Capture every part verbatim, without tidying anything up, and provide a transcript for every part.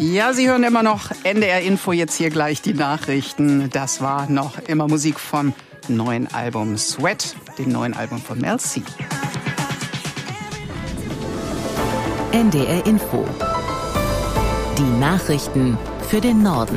Ja, Sie hören immer noch N D R Info, jetzt hier gleich die Nachrichten. Das war noch immer Musik vom neuen Album Sweat, dem neuen Album von Mel C. N D R Info. Die Nachrichten für den Norden.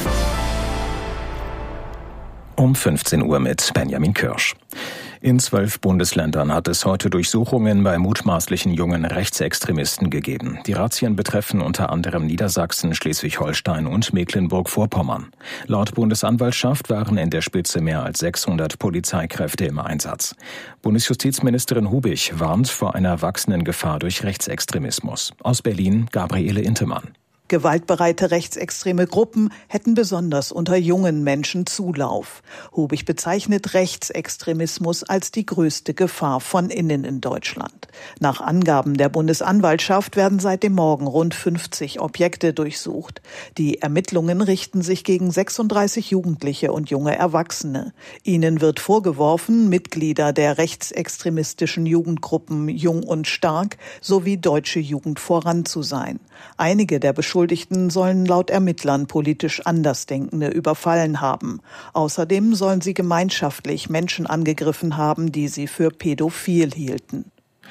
Um fünfzehn Uhr mit Benjamin Kirsch. In zwölf Bundesländern hat es heute Durchsuchungen bei mutmaßlichen jungen Rechtsextremisten gegeben. Die Razzien betreffen unter anderem Niedersachsen, Schleswig-Holstein und Mecklenburg-Vorpommern. Laut Bundesanwaltschaft waren in der Spitze mehr als sechshundert Polizeikräfte im Einsatz. Bundesjustizministerin Hubig warnt vor einer wachsenden Gefahr durch Rechtsextremismus. Aus Berlin Gabriele Intemann. Gewaltbereite rechtsextreme Gruppen hätten besonders unter jungen Menschen Zulauf. Hubig bezeichnet Rechtsextremismus als die größte Gefahr von innen in Deutschland. Nach Angaben der Bundesanwaltschaft werden seit dem Morgen rund fünfzig Objekte durchsucht. Die Ermittlungen richten sich gegen sechsunddreißig Jugendliche und junge Erwachsene. Ihnen wird vorgeworfen, Mitglieder der rechtsextremistischen Jugendgruppen Jung und Stark sowie Deutsche Jugend voran zu sein. Einige der Beschuldigten sollen laut Ermittlern politisch Andersdenkende überfallen haben. Außerdem sollen sie gemeinschaftlich Menschen angegriffen haben, die sie für pädophil hielten.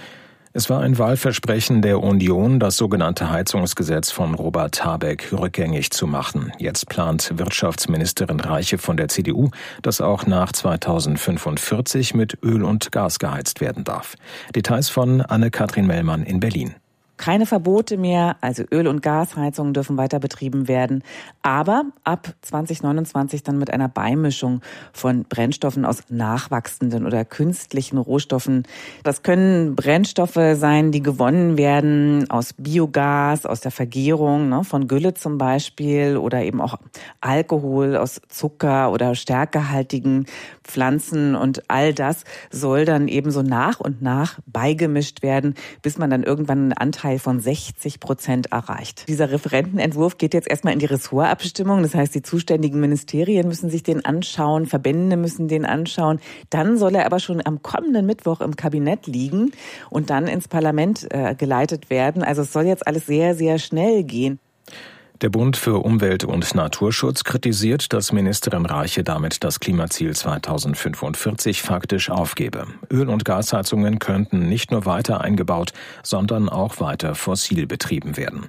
Es war ein Wahlversprechen der Union, das sogenannte Heizungsgesetz von Robert Habeck rückgängig zu machen. Jetzt plant Wirtschaftsministerin Reiche von der C D U, dass auch nach zweitausendfünfundvierzig mit Öl und Gas geheizt werden darf. Details von Anne-Kathrin Mellmann in Berlin. Keine Verbote mehr, also Öl- und Gasheizungen dürfen weiter betrieben werden, aber ab zwanzig neunundzwanzig dann mit einer Beimischung von Brennstoffen aus nachwachsenden oder künstlichen Rohstoffen. Das können Brennstoffe sein, die gewonnen werden aus Biogas, aus der Vergärung, ne, von Gülle zum Beispiel, oder eben auch Alkohol aus Zucker oder stärkehaltigen Pflanzen, und all das soll dann eben so nach und nach beigemischt werden, bis man dann irgendwann einen Anteil von sechzig Prozent erreicht. Dieser Referentenentwurf geht jetzt erstmal in die Ressortabstimmung. Das heißt, die zuständigen Ministerien müssen sich den anschauen, Verbände müssen den anschauen. Dann soll er aber schon am kommenden Mittwoch im Kabinett liegen und dann ins Parlament äh, geleitet werden. Also es soll jetzt alles sehr, sehr schnell gehen. Der Bund für Umwelt und Naturschutz kritisiert, dass Ministerin Reiche damit das Klimaziel zweitausendfünfundvierzig faktisch aufgebe. Öl- und Gasheizungen könnten nicht nur weiter eingebaut, sondern auch weiter fossil betrieben werden.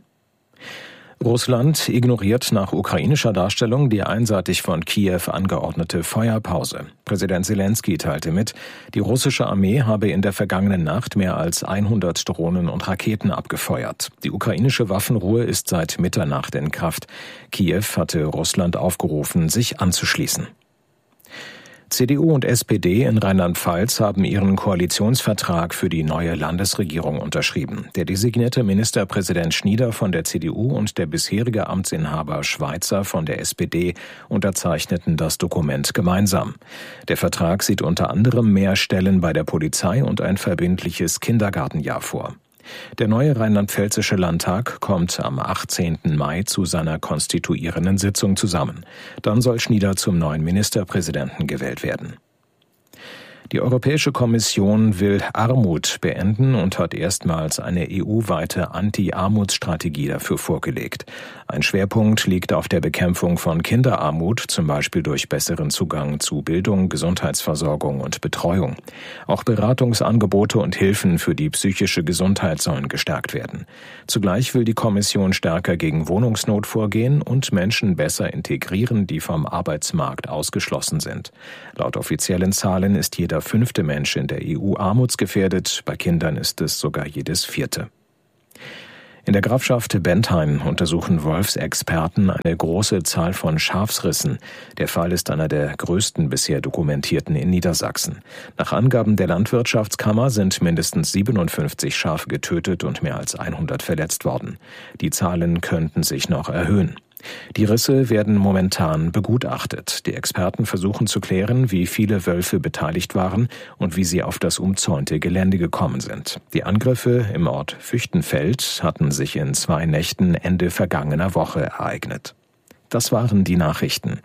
Russland ignoriert nach ukrainischer Darstellung die einseitig von Kiew angeordnete Feuerpause. Präsident Selenskyj teilte mit, die russische Armee habe in der vergangenen Nacht mehr als hundert Drohnen und Raketen abgefeuert. Die ukrainische Waffenruhe ist seit Mitternacht in Kraft. Kiew hatte Russland aufgerufen, sich anzuschließen. C D U und S P D in Rheinland-Pfalz haben ihren Koalitionsvertrag für die neue Landesregierung unterschrieben. Der designierte Ministerpräsident Schnieder von der C D U und der bisherige Amtsinhaber Schweizer von der S P D unterzeichneten das Dokument gemeinsam. Der Vertrag sieht unter anderem mehr Stellen bei der Polizei und ein verbindliches Kindergartenjahr vor. Der neue rheinland-pfälzische Landtag kommt am achtzehnten Mai zu seiner konstituierenden Sitzung zusammen. Dann soll Schnieder zum neuen Ministerpräsidenten gewählt werden. Die Europäische Kommission will Armut beenden und hat erstmals eine E U-weite Anti-Armutsstrategie dafür vorgelegt. Ein Schwerpunkt liegt auf der Bekämpfung von Kinderarmut, zum Beispiel durch besseren Zugang zu Bildung, Gesundheitsversorgung und Betreuung. Auch Beratungsangebote und Hilfen für die psychische Gesundheit sollen gestärkt werden. Zugleich will die Kommission stärker gegen Wohnungsnot vorgehen und Menschen besser integrieren, die vom Arbeitsmarkt ausgeschlossen sind. Laut offiziellen Zahlen ist jeder fünfte Mensch in der E U armutsgefährdet, bei Kindern ist es sogar jedes vierte. In der Grafschaft Bentheim untersuchen Wolfsexperten eine große Zahl von Schafsrissen. Der Fall ist einer der größten bisher dokumentierten in Niedersachsen. Nach Angaben der Landwirtschaftskammer sind mindestens siebenundfünfzig Schafe getötet und mehr als hundert verletzt worden. Die Zahlen könnten sich noch erhöhen. Die Risse werden momentan begutachtet. Die Experten versuchen zu klären, wie viele Wölfe beteiligt waren und wie sie auf das umzäunte Gelände gekommen sind. Die Angriffe im Ort Füchtenfeld hatten sich in zwei Nächten Ende vergangener Woche ereignet. Das waren die Nachrichten.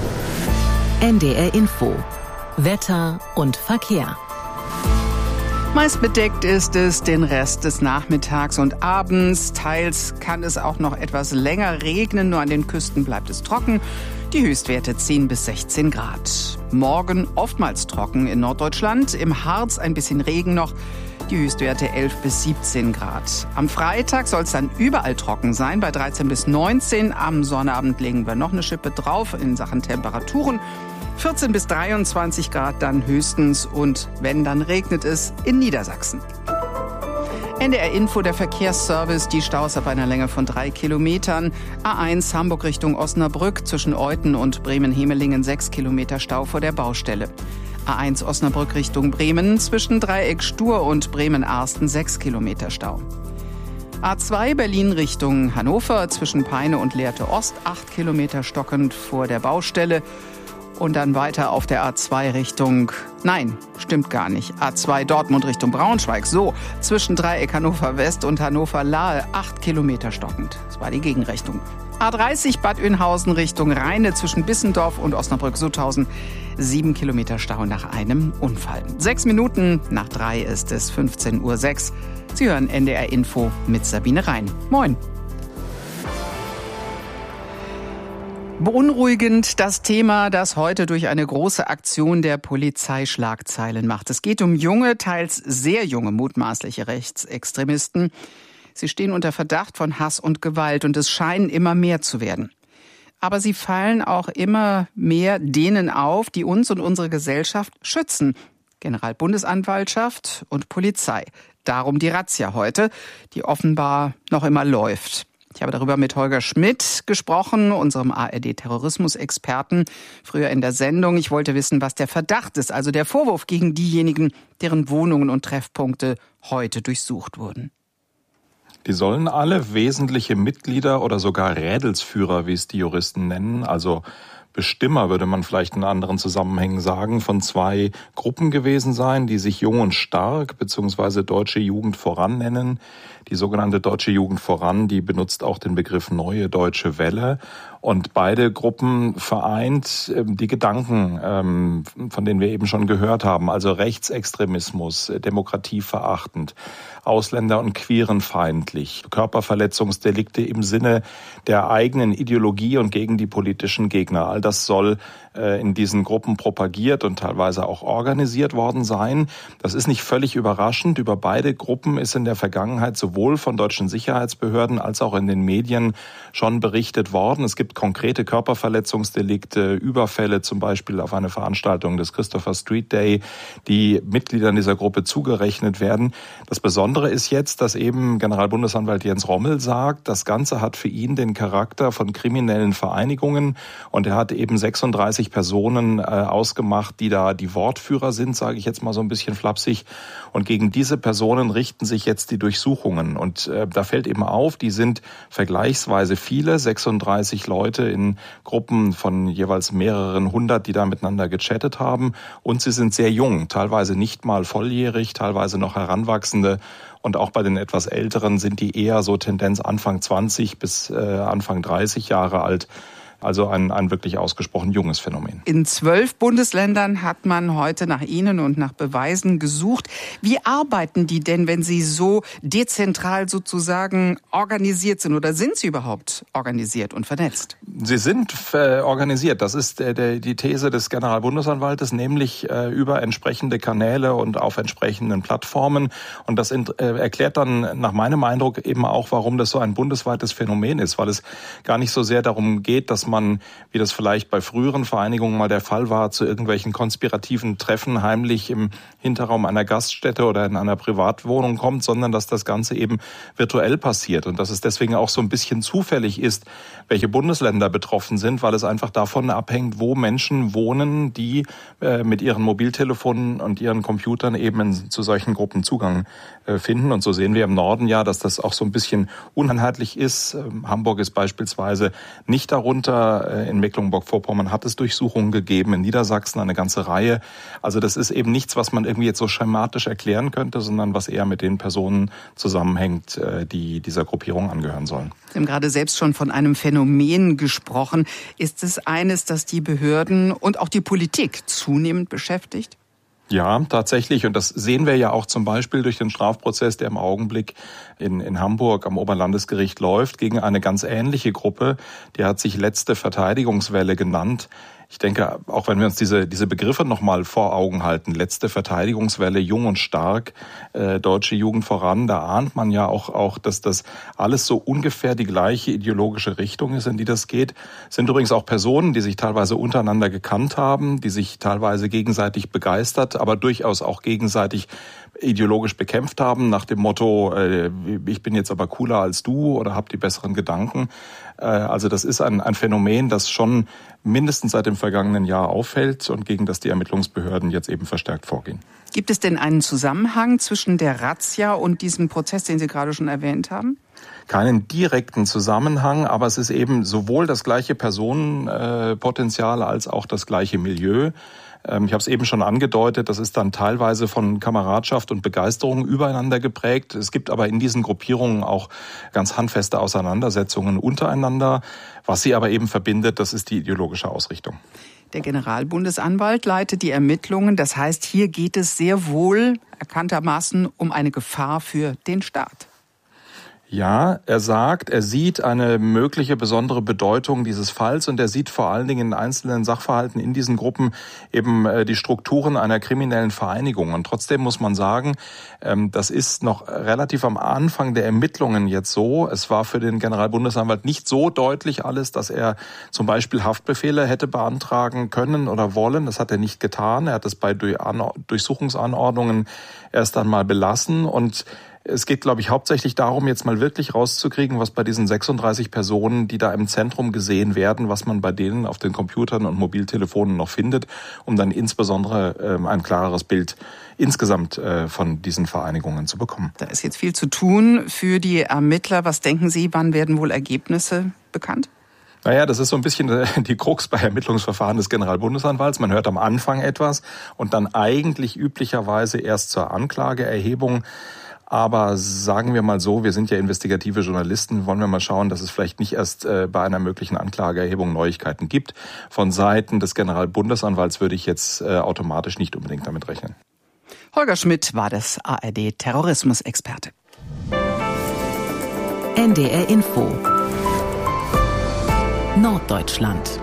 N D R Info. Wetter und Verkehr. Meist bedeckt ist es den Rest des Nachmittags und Abends. Teils kann es auch noch etwas länger regnen, nur an den Küsten bleibt es trocken. Die Höchstwerte zehn bis sechzehn Grad. Morgen oftmals trocken in Norddeutschland, im Harz ein bisschen Regen noch. Die Höchstwerte elf bis siebzehn Grad. Am Freitag soll es dann überall trocken sein, bei dreizehn bis neunzehn. Am Sonnabend legen wir noch eine Schippe drauf in Sachen Temperaturen. vierzehn bis dreiundzwanzig Grad dann höchstens und wenn, dann regnet es in Niedersachsen. N D R Info, der Verkehrsservice, die Staus ab einer Länge von drei Kilometern. A eins Hamburg Richtung Osnabrück zwischen Euthen und Bremen-Hemelingen sechs Kilometer Stau vor der Baustelle. A eins Osnabrück Richtung Bremen zwischen Dreieck Stur und Bremen-Arsten sechs Kilometer Stau. A zwei Berlin Richtung Hannover zwischen Peine und Lehrte Ost acht Kilometer stockend vor der Baustelle. Und dann weiter auf der A zwei Richtung, nein, stimmt gar nicht, A zwei Dortmund Richtung Braunschweig, so, zwischen Dreieck Hannover West und Hannover Lahe, acht Kilometer stockend. Das war die Gegenrichtung. A dreißig Bad Oeynhausen Richtung Rheine zwischen Bissendorf und Osnabrück-Sutthausen, sieben Kilometer Stau nach einem Unfall. Sechs Minuten nach drei ist es fünfzehn Uhr sechs. Sie hören N D R Info mit Sabine Rhein. Moin. Beunruhigend das Thema, das heute durch eine große Aktion der Polizei Schlagzeilen macht. Es geht um junge, teils sehr junge mutmaßliche Rechtsextremisten. Sie stehen unter Verdacht von Hass und Gewalt und es scheinen immer mehr zu werden. Aber sie fallen auch immer mehr denen auf, die uns und unsere Gesellschaft schützen. Generalbundesanwaltschaft und Polizei. Darum die Razzia heute, die offenbar noch immer läuft. Ich habe darüber mit Holger Schmidt gesprochen, unserem A R D-Terrorismusexperten, früher in der Sendung. Ich wollte wissen, was der Verdacht ist, also der Vorwurf gegen diejenigen, deren Wohnungen und Treffpunkte heute durchsucht wurden. Die sollen alle wesentliche Mitglieder oder sogar Rädelsführer, wie es die Juristen nennen, also Bestimmer, würde man vielleicht in anderen Zusammenhängen sagen, von zwei Gruppen gewesen sein, die sich Jung und Stark bzw. Deutsche Jugend voran nennen. Die sogenannte Deutsche Jugend voran, die benutzt auch den Begriff Neue Deutsche Welle. Und beide Gruppen vereint die Gedanken, von denen wir eben schon gehört haben, also Rechtsextremismus, demokratieverachtend, Ausländer- und Queerenfeindlich, Körperverletzungsdelikte im Sinne der eigenen Ideologie und gegen die politischen Gegner. All das soll in diesen Gruppen propagiert und teilweise auch organisiert worden sein. Das ist nicht völlig überraschend. Über beide Gruppen ist in der Vergangenheit sowohl von deutschen Sicherheitsbehörden als auch in den Medien schon berichtet worden. Es gibt konkrete Körperverletzungsdelikte, Überfälle zum Beispiel auf eine Veranstaltung des Christopher Street Day, die Mitgliedern dieser Gruppe zugerechnet werden. Das Besondere ist jetzt, dass eben Generalbundesanwalt Jens Rommel sagt, das Ganze hat für ihn den Charakter von kriminellen Vereinigungen und er hat eben sechsunddreißig Personen äh, ausgemacht, die da die Wortführer sind, sage ich jetzt mal so ein bisschen flapsig. Und gegen diese Personen richten sich jetzt die Durchsuchungen. Und äh, da fällt eben auf, die sind vergleichsweise viele, sechsunddreißig Leute in Gruppen von jeweils mehreren hundert, die da miteinander gechattet haben. Und sie sind sehr jung, teilweise nicht mal volljährig, teilweise noch Heranwachsende. Und auch bei den etwas Älteren sind die eher so Tendenz Anfang zwanzig bis äh, Anfang dreißig Jahre alt. Also ein, ein wirklich ausgesprochen junges Phänomen. In zwölf Bundesländern hat man heute nach Ihnen und nach Beweisen gesucht. Wie arbeiten die denn, wenn sie so dezentral sozusagen organisiert sind? Oder sind sie überhaupt organisiert und vernetzt? Sie sind äh, organisiert. Das ist äh, der, die These des Generalbundesanwaltes, nämlich äh, über entsprechende Kanäle und auf entsprechenden Plattformen. Und das äh, erklärt dann nach meinem Eindruck eben auch, warum das so ein bundesweites Phänomen ist. Weil es gar nicht so sehr darum geht, dass man, wie das vielleicht bei früheren Vereinigungen mal der Fall war, zu irgendwelchen konspirativen Treffen heimlich im Hinterraum einer Gaststätte oder in einer Privatwohnung kommt, sondern dass das Ganze eben virtuell passiert und dass es deswegen auch so ein bisschen zufällig ist, welche Bundesländer betroffen sind, weil es einfach davon abhängt, wo Menschen wohnen, die äh, mit ihren Mobiltelefonen und ihren Computern eben in, zu solchen Gruppen Zugang äh, finden. Und so sehen wir im Norden ja, dass das auch so ein bisschen uneinheitlich ist. Ähm, Hamburg ist beispielsweise nicht darunter. In Mecklenburg-Vorpommern hat es Durchsuchungen gegeben, in Niedersachsen eine ganze Reihe. Also das ist eben nichts, was man irgendwie jetzt so schematisch erklären könnte, sondern was eher mit den Personen zusammenhängt, die dieser Gruppierung angehören sollen. Sie haben gerade selbst schon von einem Phänomen gesprochen. Ist es eines, das die Behörden und auch die Politik zunehmend beschäftigt? Ja, tatsächlich. Und das sehen wir ja auch zum Beispiel durch den Strafprozess, der im Augenblick in, in Hamburg am Oberlandesgericht läuft, gegen eine ganz ähnliche Gruppe. Die hat sich letzte Verteidigungswelle genannt. Ich denke, auch wenn wir uns diese diese Begriffe nochmal vor Augen halten, letzte Verteidigungswelle, jung und stark, äh, deutsche Jugend voran, da ahnt man ja auch, auch, dass das alles so ungefähr die gleiche ideologische Richtung ist, in die das geht. Es sind übrigens auch Personen, die sich teilweise untereinander gekannt haben, die sich teilweise gegenseitig begeistert, aber durchaus auch gegenseitig ideologisch bekämpft haben, nach dem Motto, äh, ich bin jetzt aber cooler als du oder hab die besseren Gedanken. Äh, also das ist ein, ein Phänomen, das schon mindestens seit dem vergangenen Jahr auffällt und gegen das die Ermittlungsbehörden jetzt eben verstärkt vorgehen. Gibt es denn einen Zusammenhang zwischen der Razzia und diesem Prozess, den Sie gerade schon erwähnt haben? Keinen direkten Zusammenhang, aber es ist eben sowohl das gleiche Personenpotenzial als auch das gleiche Milieu. Ich habe es eben schon angedeutet, das ist dann teilweise von Kameradschaft und Begeisterung übereinander geprägt. Es gibt aber in diesen Gruppierungen auch ganz handfeste Auseinandersetzungen untereinander. Was sie aber eben verbindet, das ist die ideologische Ausrichtung. Der Generalbundesanwalt leitet die Ermittlungen. Das heißt, hier geht es sehr wohl erkanntermaßen um eine Gefahr für den Staat. Ja, er sagt, er sieht eine mögliche besondere Bedeutung dieses Falls und er sieht vor allen Dingen in einzelnen Sachverhalten in diesen Gruppen eben die Strukturen einer kriminellen Vereinigung. Und trotzdem muss man sagen, das ist noch relativ am Anfang der Ermittlungen jetzt so. Es war für den Generalbundesanwalt nicht so deutlich alles, dass er zum Beispiel Haftbefehle hätte beantragen können oder wollen. Das hat er nicht getan. Er hat es bei Durchsuchungsanordnungen erst einmal belassen und es geht, glaube ich, hauptsächlich darum, jetzt mal wirklich rauszukriegen, was bei diesen sechsunddreißig Personen, die da im Zentrum gesehen werden, was man bei denen auf den Computern und Mobiltelefonen noch findet, um dann insbesondere äh, ein klareres Bild insgesamt äh, von diesen Vereinigungen zu bekommen. Da ist jetzt viel zu tun für die Ermittler. Was denken Sie, wann werden wohl Ergebnisse bekannt? Naja, das ist so ein bisschen die Krux bei Ermittlungsverfahren des Generalbundesanwalts. Man hört am Anfang etwas und dann eigentlich üblicherweise erst zur Anklageerhebung. Aber sagen wir mal so, wir sind ja investigative Journalisten, wollen wir mal schauen, dass es vielleicht nicht erst äh, bei einer möglichen Anklageerhebung Neuigkeiten gibt. Von Seiten des Generalbundesanwalts würde ich jetzt äh, automatisch nicht unbedingt damit rechnen. Holger Schmidt war das A R D-Terrorismusexperte. N D R Info Norddeutschland.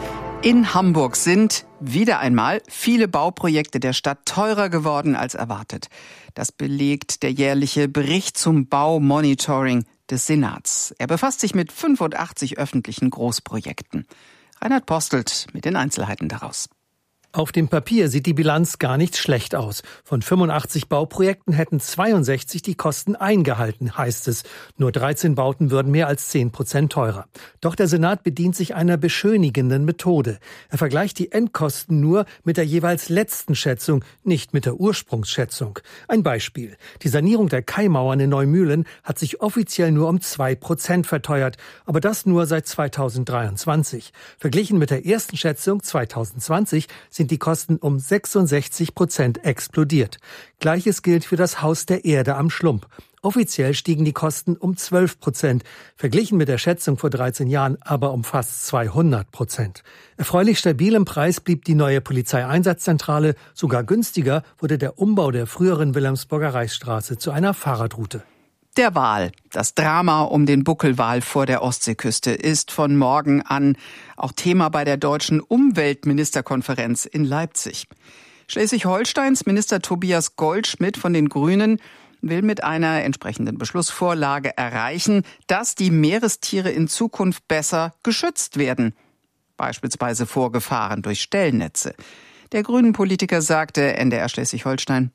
In Hamburg sind wieder einmal viele Bauprojekte der Stadt teurer geworden als erwartet. Das belegt der jährliche Bericht zum Baumonitoring des Senats. Er befasst sich mit fünfundachtzig öffentlichen Großprojekten. Reinhard Postelt mit den Einzelheiten daraus. Auf dem Papier sieht die Bilanz gar nicht schlecht aus. Von fünfundachtzig Bauprojekten hätten zweiundsechzig die Kosten eingehalten, heißt es. Nur dreizehn Bauten würden mehr als zehn Prozent teurer. Doch der Senat bedient sich einer beschönigenden Methode. Er vergleicht die Endkosten nur mit der jeweils letzten Schätzung, nicht mit der Ursprungsschätzung. Ein Beispiel. Die Sanierung der Kaimauern in Neumühlen hat sich offiziell nur um zwei Prozent verteuert, aber das nur seit zweitausenddreiundzwanzig. Verglichen mit der ersten Schätzung zweitausendzwanzig sind die Kosten um sechsundsechzig Prozent explodiert. Gleiches gilt für das Haus der Erde am Schlump. Offiziell stiegen die Kosten um zwölf Prozent, verglichen mit der Schätzung vor dreizehn Jahren aber um fast zweihundert Prozent. Erfreulich stabil im Preis blieb die neue Polizeieinsatzzentrale, sogar günstiger wurde der Umbau der früheren Wilhelmsburger Reichsstraße zu einer Fahrradroute. Der Wal, das Drama um den Buckelwal vor der Ostseeküste, ist von morgen an auch Thema bei der deutschen Umweltministerkonferenz in Leipzig. Schleswig-Holsteins Minister Tobias Goldschmidt von den Grünen will mit einer entsprechenden Beschlussvorlage erreichen, dass die Meerestiere in Zukunft besser geschützt werden, beispielsweise vor Gefahren durch Stellnetze. Der Grünen-Politiker sagte N D R Schleswig-Holstein: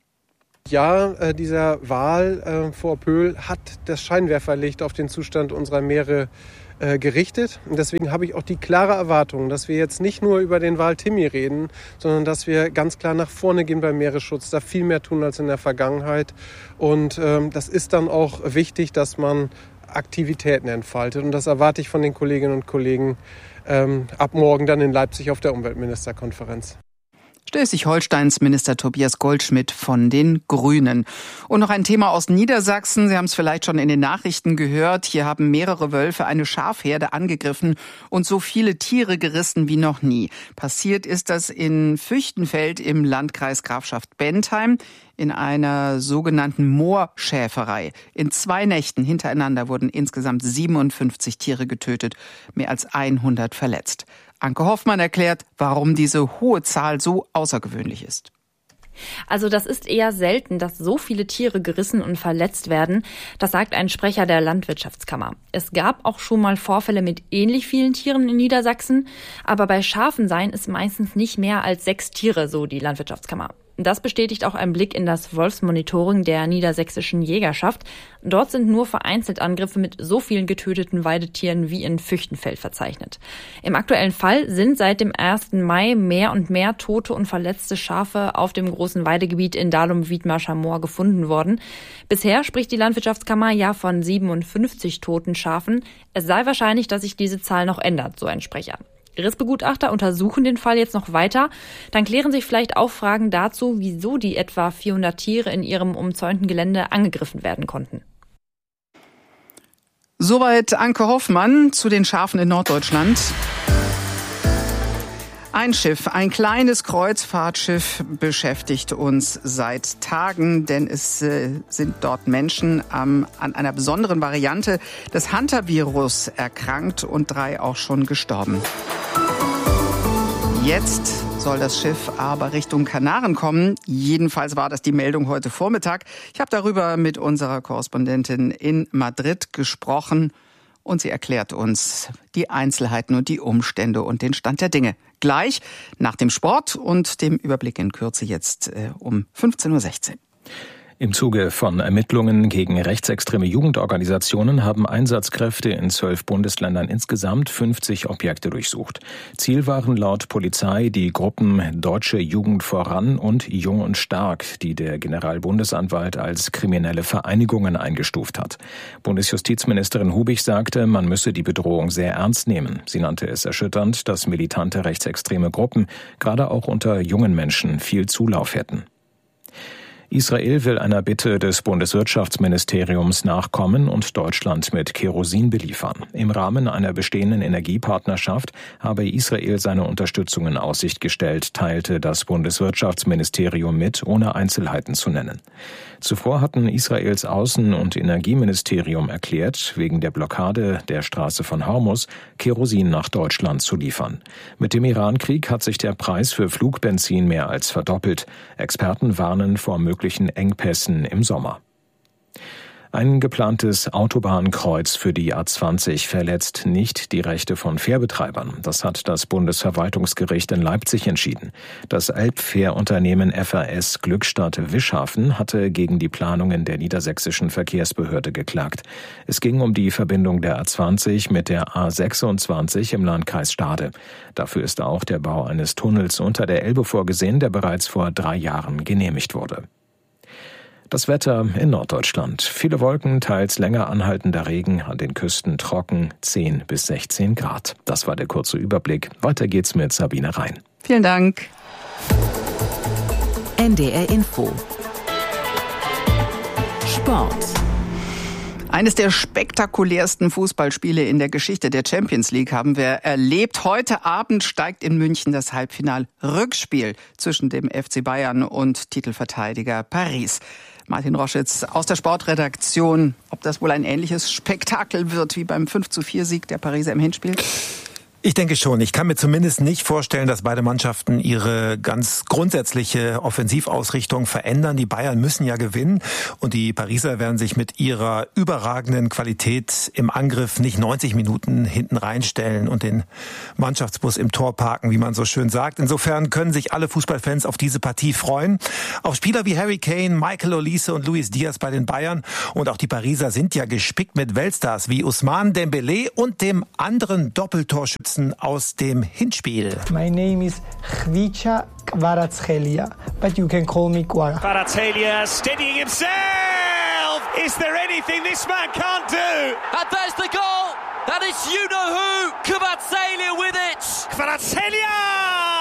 Ja, äh, dieser Wal äh, vor Pöhl hat das Scheinwerferlicht auf den Zustand unserer Meere äh, gerichtet. Und deswegen habe ich auch die klare Erwartung, dass wir jetzt nicht nur über den Wal Timmy reden, sondern dass wir ganz klar nach vorne gehen beim Meeresschutz, da viel mehr tun als in der Vergangenheit. Und ähm, das ist dann auch wichtig, dass man Aktivitäten entfaltet. Und das erwarte ich von den Kolleginnen und Kollegen ähm, ab morgen dann in Leipzig auf der Umweltministerkonferenz. Schleswig-Holsteins Minister Tobias Goldschmidt von den Grünen. Und noch ein Thema aus Niedersachsen. Sie haben es vielleicht schon in den Nachrichten gehört. Hier haben mehrere Wölfe eine Schafherde angegriffen und so viele Tiere gerissen wie noch nie. Passiert ist das in Füchtenfeld im Landkreis Grafschaft Bentheim in einer sogenannten Moorschäferei. In zwei Nächten hintereinander wurden insgesamt siebenundfünfzig Tiere getötet, mehr als hundert verletzt. Anke Hoffmann erklärt, warum diese hohe Zahl so außergewöhnlich ist. Also das ist eher selten, dass so viele Tiere gerissen und verletzt werden. Das sagt ein Sprecher der Landwirtschaftskammer. Es gab auch schon mal Vorfälle mit ähnlich vielen Tieren in Niedersachsen. Aber bei Schafen seien es meistens nicht mehr als sechs Tiere, so die Landwirtschaftskammer. Das bestätigt auch ein Blick in das Wolfsmonitoring der niedersächsischen Jägerschaft. Dort sind nur vereinzelt Angriffe mit so vielen getöteten Weidetieren wie in Füchtenfeld verzeichnet. Im aktuellen Fall sind seit dem ersten Mai mehr und mehr tote und verletzte Schafe auf dem großen Weidegebiet in Dahlum-Wiedmarscher Moor gefunden worden. Bisher spricht die Landwirtschaftskammer ja von siebenundfünfzig toten Schafen. Es sei wahrscheinlich, dass sich diese Zahl noch ändert, so ein Sprecher. Rissbegutachter untersuchen den Fall jetzt noch weiter. Dann klären sich vielleicht auch Fragen dazu, wieso die etwa vierhundert Tiere in ihrem umzäunten Gelände angegriffen werden konnten. Soweit Anke Hoffmann zu den Schafen in Norddeutschland. Ein Schiff, ein kleines Kreuzfahrtschiff beschäftigt uns seit Tagen, denn es äh, sind dort Menschen ähm, an einer besonderen Variante des Hantavirus erkrankt und drei auch schon gestorben. Jetzt soll das Schiff aber Richtung Kanaren kommen. Jedenfalls war das die Meldung heute Vormittag. Ich habe darüber mit unserer Korrespondentin in Madrid gesprochen. Und sie erklärt uns die Einzelheiten und die Umstände und den Stand der Dinge. Gleich nach dem Sport und dem Überblick in Kürze jetzt äh, um fünfzehn Uhr sechzehn. Im Zuge von Ermittlungen gegen rechtsextreme Jugendorganisationen haben Einsatzkräfte in zwölf Bundesländern insgesamt fünfzig Objekte durchsucht. Ziel waren laut Polizei die Gruppen Deutsche Jugend voran und Jung und Stark, die der Generalbundesanwalt als kriminelle Vereinigungen eingestuft hat. Bundesjustizministerin Hubig sagte, man müsse die Bedrohung sehr ernst nehmen. Sie nannte es erschütternd, dass militante rechtsextreme Gruppen gerade auch unter jungen Menschen viel Zulauf hätten. Israel will einer Bitte des Bundeswirtschaftsministeriums nachkommen und Deutschland mit Kerosin beliefern. Im Rahmen einer bestehenden Energiepartnerschaft habe Israel seine Unterstützung in Aussicht gestellt, teilte das Bundeswirtschaftsministerium mit, ohne Einzelheiten zu nennen. Zuvor hatten Israels Außen- und Energieministerium erklärt, wegen der Blockade der Straße von Hormuz Kerosin nach Deutschland zu liefern. Mit dem Irankrieg hat sich der Preis für Flugbenzin mehr als verdoppelt. Experten warnen vor möglichen Engpässen im Sommer. Ein geplantes Autobahnkreuz für die A zwanzig verletzt nicht die Rechte von Fährbetreibern. Das hat das Bundesverwaltungsgericht in Leipzig entschieden. Das Elbfährunternehmen F A S Glückstadt Wischhafen hatte gegen die Planungen der niedersächsischen Verkehrsbehörde geklagt. Es ging um die Verbindung der A zwanzig mit der A sechsundzwanzig im Landkreis Stade. Dafür ist auch der Bau eines Tunnels unter der Elbe vorgesehen, der bereits vor drei Jahren genehmigt wurde. Das Wetter in Norddeutschland. Viele Wolken, teils länger anhaltender Regen, an den Küsten trocken, zehn bis sechzehn Grad. Das war der kurze Überblick. Weiter geht's mit Sabine Rhein. Vielen Dank. N D R Info. Sport. Eines der spektakulärsten Fußballspiele in der Geschichte der Champions League haben wir erlebt. Heute Abend steigt in München das Halbfinal-Rückspiel zwischen dem F C Bayern und Titelverteidiger Paris. Martin Roschitz aus der Sportredaktion. Ob das wohl ein ähnliches Spektakel wird wie beim fünf zu vier Sieg der Pariser im Hinspiel? Ich denke schon. Ich kann mir zumindest nicht vorstellen, dass beide Mannschaften ihre ganz grundsätzliche Offensivausrichtung verändern. Die Bayern müssen ja gewinnen und die Pariser werden sich mit ihrer überragenden Qualität im Angriff nicht neunzig Minuten hinten reinstellen und den Mannschaftsbus im Tor parken, wie man so schön sagt. Insofern können sich alle Fußballfans auf diese Partie freuen. Auf Spieler wie Harry Kane, Michael Olise und Luis Diaz bei den Bayern. Und auch die Pariser sind ja gespickt mit Weltstars wie Ousmane Dembélé und dem anderen Doppeltorschützen aus dem Hinspiel. My name is Khvicha Kvaratskhelia, but you can call me Kvara. Kvaratskhelia steadying himself. Is there anything this man can't do? And there's the goal. That is you know who. Kvaratskhelia with it. Kvaratskhelia!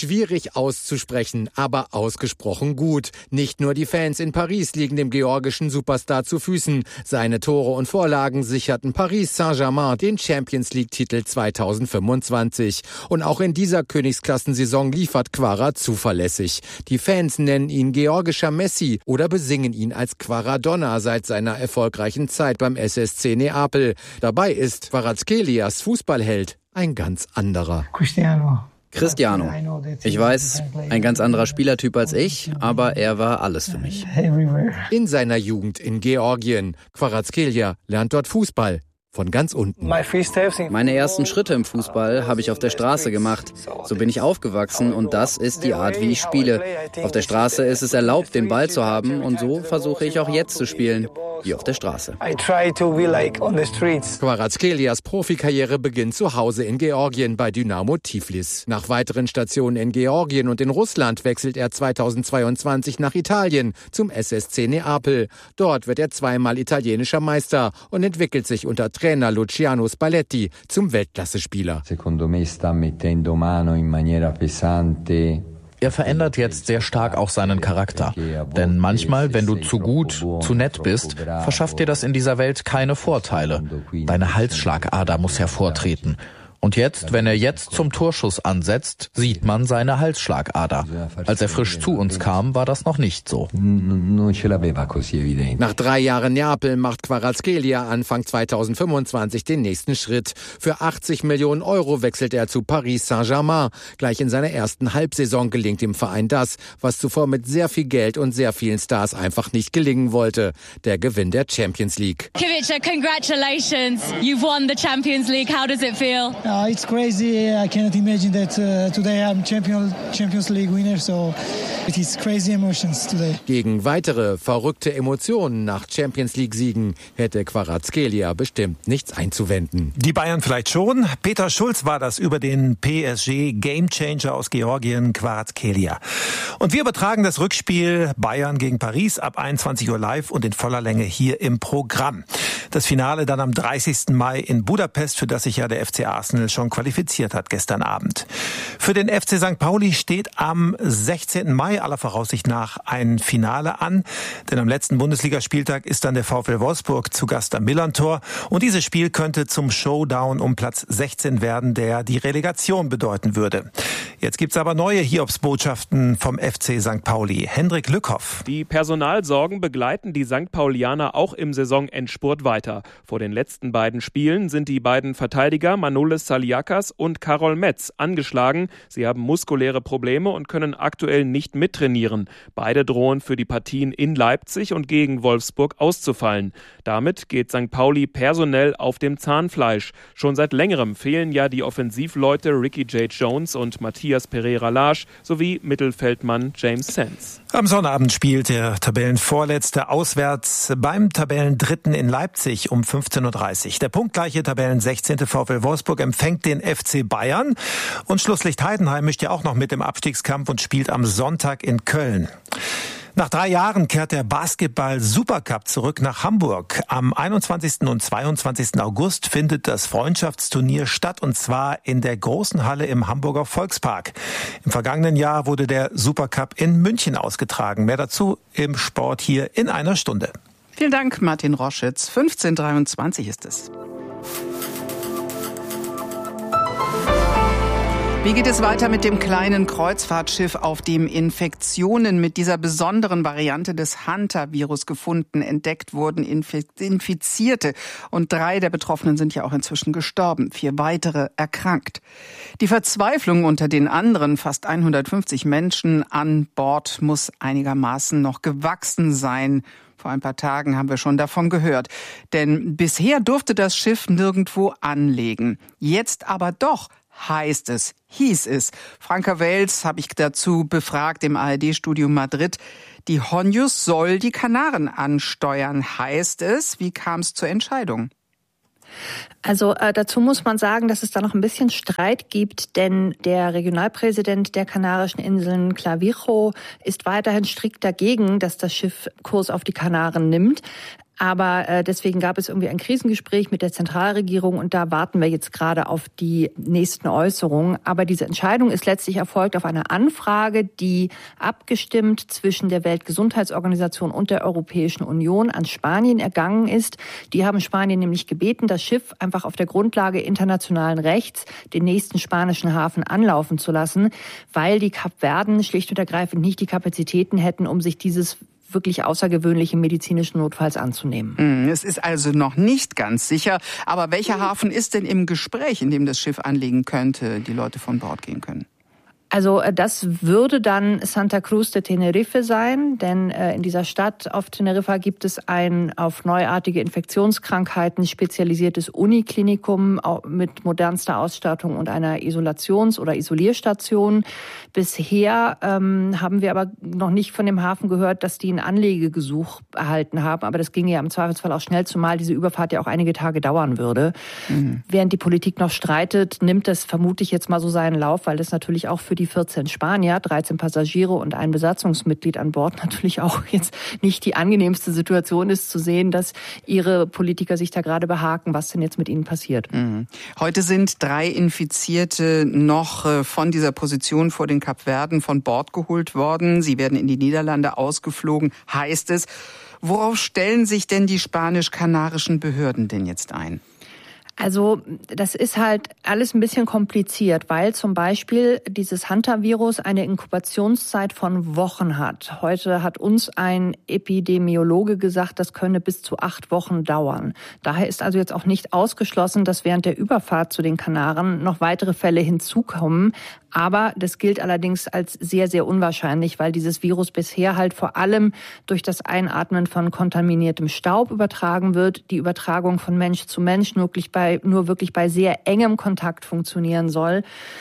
Schwierig auszusprechen, aber ausgesprochen gut. Nicht nur die Fans in Paris liegen dem georgischen Superstar zu Füßen. Seine Tore und Vorlagen sicherten Paris Saint-Germain den Champions-League-Titel zweitausendfünfundzwanzig. Und auch in dieser Königsklassensaison liefert Kvara zuverlässig. Die Fans nennen ihn georgischer Messi oder besingen ihn als Kvaradonna seit seiner erfolgreichen Zeit beim S S C Neapel. Dabei ist Kvaratskhelia Fußballheld ein ganz anderer. Cristiano. Cristiano. Ich weiß, ein ganz anderer Spielertyp als ich, aber er war alles für mich. In seiner Jugend in Georgien. Kvaratskhelia lernt dort Fußball. Von ganz unten. Meine ersten Schritte im Fußball habe ich auf der Straße gemacht. So bin ich aufgewachsen und das ist die Art, wie ich spiele. Auf der Straße ist es erlaubt, den Ball zu haben und so versuche ich auch jetzt zu spielen, wie auf der Straße. Kvaratskelias Profikarriere beginnt zu Hause in Georgien bei Dynamo Tiflis. Nach weiteren Stationen in Georgien und in Russland wechselt er zweitausendzweiundzwanzig nach Italien zum S S C Neapel. Dort wird er zweimal italienischer Meister und entwickelt sich unter Trainer Luciano Spalletti zum Weltklasse-Spieler. Er verändert jetzt sehr stark auch seinen Charakter. Denn manchmal, wenn du zu gut, zu nett bist, verschafft dir das in dieser Welt keine Vorteile. Deine Halsschlagader muss hervortreten. Und jetzt, wenn er jetzt zum Torschuss ansetzt, sieht man seine Halsschlagader. Als er frisch zu uns kam, war das noch nicht so. Nach drei Jahren Neapel macht Kvaratskhelia Anfang zweitausendfünfundzwanzig den nächsten Schritt. Für achtzig Millionen Euro wechselt er zu Paris Saint-Germain. Gleich in seiner ersten Halbsaison gelingt dem Verein das, was zuvor mit sehr viel Geld und sehr vielen Stars einfach nicht gelingen wollte. Der Gewinn der Champions League. Kivica, congratulations. You've won the Champions League. How does it feel? Uh, it's crazy. I cannot imagine that uh, today I'm champion, Champions League winner. So it is crazy emotions today. Gegen weitere verrückte Emotionen nach Champions League Siegen hätte Kvaratskhelia bestimmt nichts einzuwenden. Die Bayern vielleicht schon. Peter Schulz war das über den P S G Gamechanger aus Georgien, Kvaratskhelia. Und wir übertragen das Rückspiel Bayern gegen Paris ab einundzwanzig Uhr live und in voller Länge hier im Programm. Das Finale dann am dreißigsten Mai in Budapest, für das sich ja der F C Arsenal schon qualifiziert hat gestern Abend. Für den F C Sankt Pauli steht am sechzehnten Mai aller Voraussicht nach ein Finale an, denn am letzten Bundesligaspieltag ist dann der VfL Wolfsburg zu Gast am Millerntor und dieses Spiel könnte zum Showdown um Platz sechzehn werden, der die Relegation bedeuten würde. Jetzt gibt's aber neue Hiobsbotschaften vom F C Sankt Pauli. Hendrik Lückhoff. Die Personalsorgen begleiten die Sankt Paulianer auch im Saisonendspurt weiter. Vor den letzten beiden Spielen sind die beiden Verteidiger Manolis Saliakas und Karol Metz angeschlagen. Sie haben muskuläre Probleme und können aktuell nicht mittrainieren. Beide drohen für die Partien in Leipzig und gegen Wolfsburg auszufallen. Damit geht Sankt Pauli personell auf dem Zahnfleisch. Schon seit längerem fehlen ja die Offensivleute Ricky J. Jones und Matthias Pereira-Lage sowie Mittelfeldmann James Sands. Am Sonnabend spielt der Tabellenvorletzte auswärts beim Tabellendritten in Leipzig um fünfzehn Uhr dreißig. Der punktgleiche Tabellensechzehnte VfL Wolfsburg empfängt den F C Bayern. Und Schlusslicht Heidenheim mischt ja auch noch mit im Abstiegskampf und spielt am Sonntag in Köln. Nach drei Jahren kehrt der Basketball-Supercup zurück nach Hamburg. Am einundzwanzigsten und zweiundzwanzigsten August findet das Freundschaftsturnier statt, und zwar in der großen Halle im Hamburger Volkspark. Im vergangenen Jahr wurde der Supercup in München ausgetragen. Mehr dazu im Sport hier in einer Stunde. Vielen Dank, Martin Roschitz. fünfzehn Uhr dreiundzwanzig ist es. Wie geht es weiter mit dem kleinen Kreuzfahrtschiff, auf dem Infektionen mit dieser besonderen Variante des Hantavirus gefunden, entdeckt wurden, Infizierte? Und drei der Betroffenen sind ja auch inzwischen gestorben, vier weitere erkrankt. Die Verzweiflung unter den anderen fast hundertfünfzig Menschen an Bord muss einigermaßen noch gewachsen sein. Vor ein paar Tagen haben wir schon davon gehört. Denn bisher durfte das Schiff nirgendwo anlegen. Jetzt aber doch. Heißt es, hieß es. Franka Wels habe ich dazu befragt im A R D-Studio Madrid. Die Honjus soll die Kanaren ansteuern, heißt es. Wie kam es zur Entscheidung? Also äh, dazu muss man sagen, dass es da noch ein bisschen Streit gibt, denn der Regionalpräsident der Kanarischen Inseln, Clavijo, ist weiterhin strikt dagegen, dass das Schiff Kurs auf die Kanaren nimmt. Aber äh, deswegen gab es irgendwie ein Krisengespräch mit der Zentralregierung und da warten wir jetzt gerade auf die nächsten Äußerungen. Aber diese Entscheidung ist letztlich erfolgt auf einer Anfrage, die abgestimmt zwischen der Weltgesundheitsorganisation und der Europäischen Union an Spanien ergangen ist. Die haben Spanien nämlich gebeten, das Schiff einfach auf der Grundlage internationalen Rechts den nächsten spanischen Hafen anlaufen zu lassen, weil die Kapverden schlicht und ergreifend nicht die Kapazitäten hätten, um sich dieses wirklich außergewöhnlichen medizinischen Notfalls anzunehmen. Es ist also noch nicht ganz sicher. Aber welcher Hafen ist denn im Gespräch, in dem das Schiff anlegen könnte, die Leute von Bord gehen können? Also das würde dann Santa Cruz de Tenerife sein, denn in dieser Stadt auf Teneriffa gibt es ein auf neuartige Infektionskrankheiten spezialisiertes Uniklinikum mit modernster Ausstattung und einer Isolations- oder Isolierstation. Bisher ähm, haben wir aber noch nicht von dem Hafen gehört, dass die ein Anlegegesuch erhalten haben, aber das ginge ja im Zweifelsfall auch schnell, zumal diese Überfahrt ja auch einige Tage dauern würde. Mhm. Während die Politik noch streitet, nimmt das vermutlich jetzt mal so seinen Lauf, weil das natürlich auch für die vierzehn Spanier, dreizehn Passagiere und ein Besatzungsmitglied an Bord natürlich auch jetzt nicht die angenehmste Situation ist, zu sehen, dass ihre Politiker sich da gerade behaken, was denn jetzt mit ihnen passiert. Mhm. Heute sind drei Infizierte noch von dieser Position vor den Kapverden von Bord geholt worden. Sie werden in die Niederlande ausgeflogen, heißt es. Worauf stellen sich denn die spanisch-kanarischen Behörden denn jetzt ein? Also das ist halt alles ein bisschen kompliziert, weil zum Beispiel dieses Hantavirus eine Inkubationszeit von Wochen hat. Heute hat uns ein Epidemiologe gesagt, das könne bis zu acht Wochen dauern. Daher ist also jetzt auch nicht ausgeschlossen, dass während der Überfahrt zu den Kanaren noch weitere Fälle hinzukommen. Aber das gilt allerdings als sehr, sehr unwahrscheinlich, weil dieses Virus bisher halt vor allem durch das Einatmen von kontaminiertem Staub übertragen wird. Die Übertragung von Mensch zu Mensch wirklich bei, nur wirklich bei sehr engem Kontakt funktionieren soll.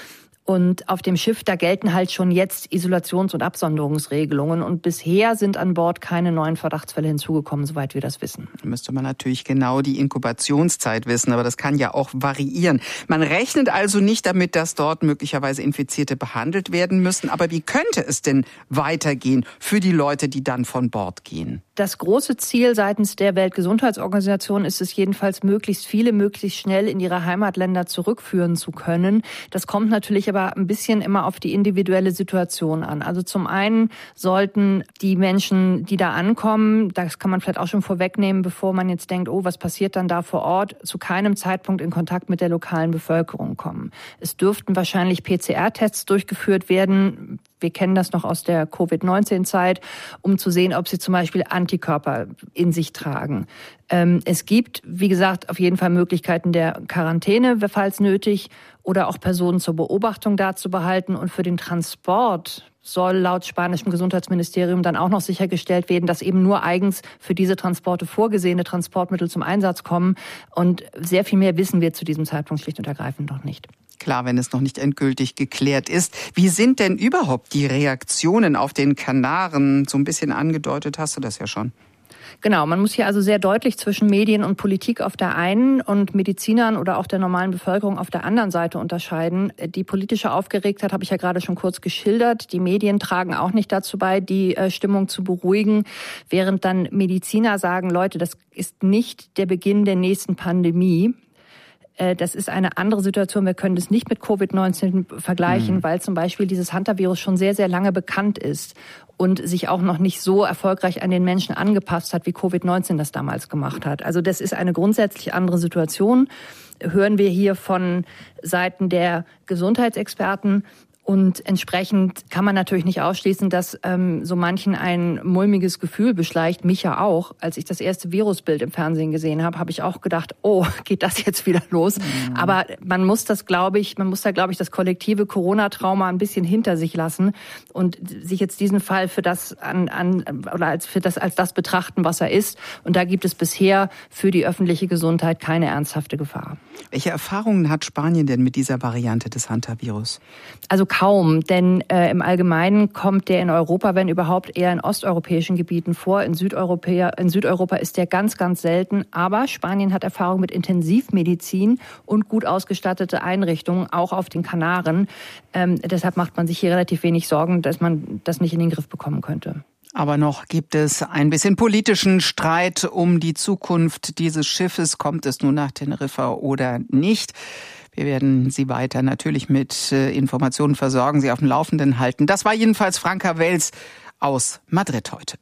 Und auf dem Schiff, da gelten halt schon jetzt Isolations- und Absonderungsregelungen. Und bisher sind an Bord keine neuen Verdachtsfälle hinzugekommen, soweit wir das wissen. Da müsste man natürlich genau die Inkubationszeit wissen, aber das kann ja auch variieren. Man rechnet also nicht damit, dass dort möglicherweise Infizierte behandelt werden müssen. Aber wie könnte es denn weitergehen für die Leute, die dann von Bord gehen? Das große Ziel seitens der Weltgesundheitsorganisation ist es jedenfalls, möglichst viele möglichst schnell in ihre Heimatländer zurückführen zu können. Das kommt natürlich aber ein bisschen immer auf die individuelle Situation an. Also zum einen sollten die Menschen, die da ankommen, das kann man vielleicht auch schon vorwegnehmen, bevor man jetzt denkt, oh, was passiert dann da vor Ort, zu keinem Zeitpunkt in Kontakt mit der lokalen Bevölkerung kommen. Es dürften wahrscheinlich P C R-Tests durchgeführt werden. Wir kennen das noch aus der Covid neunzehn Zeit, um zu sehen, ob sie zum Beispiel Antikörper in sich tragen. Ähm, es gibt, wie gesagt, auf jeden Fall Möglichkeiten der Quarantäne, falls nötig, oder auch Personen zur Beobachtung da zu behalten. Und für den Transport soll laut spanischem Gesundheitsministerium dann auch noch sichergestellt werden, dass eben nur eigens für diese Transporte vorgesehene Transportmittel zum Einsatz kommen. Und sehr viel mehr wissen wir zu diesem Zeitpunkt schlicht und ergreifend noch nicht. Klar, wenn es noch nicht endgültig geklärt ist. Wie sind denn überhaupt die Reaktionen auf den Kanaren? So ein bisschen angedeutet hast du das ja schon. Genau, man muss hier also sehr deutlich zwischen Medien und Politik auf der einen und Medizinern oder auch der normalen Bevölkerung auf der anderen Seite unterscheiden. Die politische Aufgeregtheit habe ich ja gerade schon kurz geschildert. Die Medien tragen auch nicht dazu bei, die Stimmung zu beruhigen, während dann Mediziner sagen, Leute, das ist nicht der Beginn der nächsten Pandemie. Das ist eine andere Situation. Wir können das nicht mit Covid neunzehn vergleichen, mhm. weil zum Beispiel dieses Hantavirus schon sehr, sehr lange bekannt ist und sich auch noch nicht so erfolgreich an den Menschen angepasst hat, wie Covid neunzehn das damals gemacht hat. Also das ist eine grundsätzlich andere Situation. Hören wir hier von Seiten der Gesundheitsexperten. Und entsprechend kann man natürlich nicht ausschließen, dass ähm, so manchen ein mulmiges Gefühl beschleicht, mich ja auch. Als ich das erste Virusbild im Fernsehen gesehen habe, habe ich auch gedacht, oh, geht das jetzt wieder los? Mhm. Aber man muss das, glaube ich, man muss da, glaube ich, das kollektive Corona-Trauma ein bisschen hinter sich lassen und sich jetzt diesen Fall für das an, an oder als für das als das betrachten, was er ist. Und da gibt es bisher für die öffentliche Gesundheit keine ernsthafte Gefahr. Welche Erfahrungen hat Spanien denn mit dieser Variante des Hantavirus? Also kaum, denn äh, im Allgemeinen kommt der in Europa, wenn überhaupt, eher in osteuropäischen Gebieten vor. In Südeuropa, in Südeuropa ist der ganz, ganz selten. Aber Spanien hat Erfahrung mit Intensivmedizin und gut ausgestattete Einrichtungen, auch auf den Kanaren. Ähm, deshalb macht man sich hier relativ wenig Sorgen, dass man das nicht in den Griff bekommen könnte. Aber noch gibt es ein bisschen politischen Streit um die Zukunft dieses Schiffes. Kommt es nun nach Teneriffa oder nicht? Wir werden Sie weiter natürlich mit Informationen versorgen, Sie auf dem Laufenden halten. Das war jedenfalls Franka Wels aus Madrid heute.